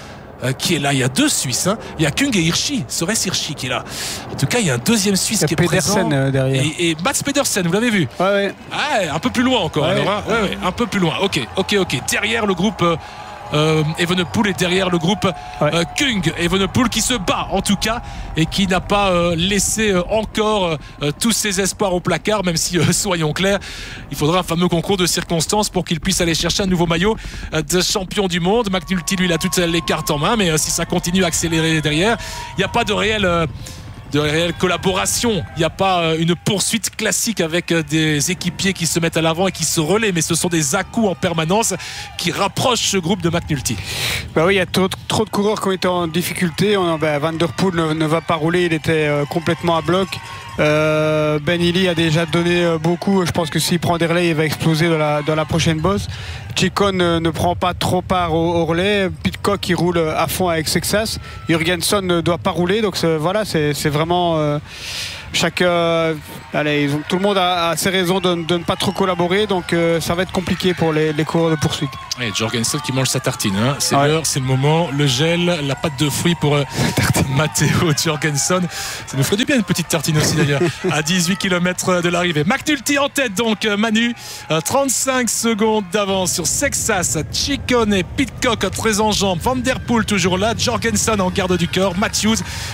euh, qui est là. Il y a deux Suisses. Hein. Il y a Kung et Hirschi. Serait-ce Hirschi qui est là. En tout cas, il y a un deuxième Suisse qui est Pedersen présent. Euh, derrière. Et, et Mats Pedersen, vous l'avez vu? Ouais, ouais. Ah, un peu plus loin encore. Ouais, alors, hein. ouais, ouais, un peu plus loin. Ok, ok, ok. Derrière le groupe. Euh, Euh, Evenepoel est derrière le groupe ouais. euh, Kung. Evenepoel qui se bat en tout cas et qui n'a pas euh, laissé euh, encore euh, tous ses espoirs au placard, même si euh, soyons clairs, il faudra un fameux concours de circonstances pour qu'il puisse aller chercher un nouveau maillot euh, de champion du monde. McNulty lui il a toutes les cartes en main, mais euh, si ça continue à accélérer derrière, il n'y a pas de réel euh, de réelle collaboration. Il n'y a pas une poursuite classique avec des équipiers qui se mettent à l'avant et qui se relaient, mais ce sont des à-coups en permanence qui rapprochent ce groupe de McNulty. Bah oui, il y a trop, trop de coureurs qui ont été en difficulté. On, bah, Van Der Poel ne, ne va pas rouler, il était euh, complètement à bloc. Euh, Ben Hilly a déjà donné euh, beaucoup. Je pense que s'il prend des relais, il va exploser dans la, dans la prochaine bosse. Chicone ne, ne prend pas trop part au, au relais. Pidcock qui roule à fond avec Sexas. Jurgenson ne doit pas rouler. Donc c'est, voilà, c'est, c'est vraiment euh, chaque. Euh, allez, ils ont, tout le monde a, a ses raisons de, de ne pas trop collaborer. Donc euh, ça va être compliqué pour les, les coureurs de poursuite. Et Jorgensen qui mange sa tartine. Hein. C'est ouais. l'heure, c'est le moment. Le gel, la pâte de fruits pour euh, Matteo Jorgensen. Ça nous ferait du bien une petite tartine aussi d'ailleurs. À dix-huit kilomètres de l'arrivée. McNulty en tête donc, Manu. trente-cinq secondes d'avance sur Sexas, Chicone et Pidcock très en jambes. Van Der Poel toujours là. Jorgensen en garde du corps. Matthews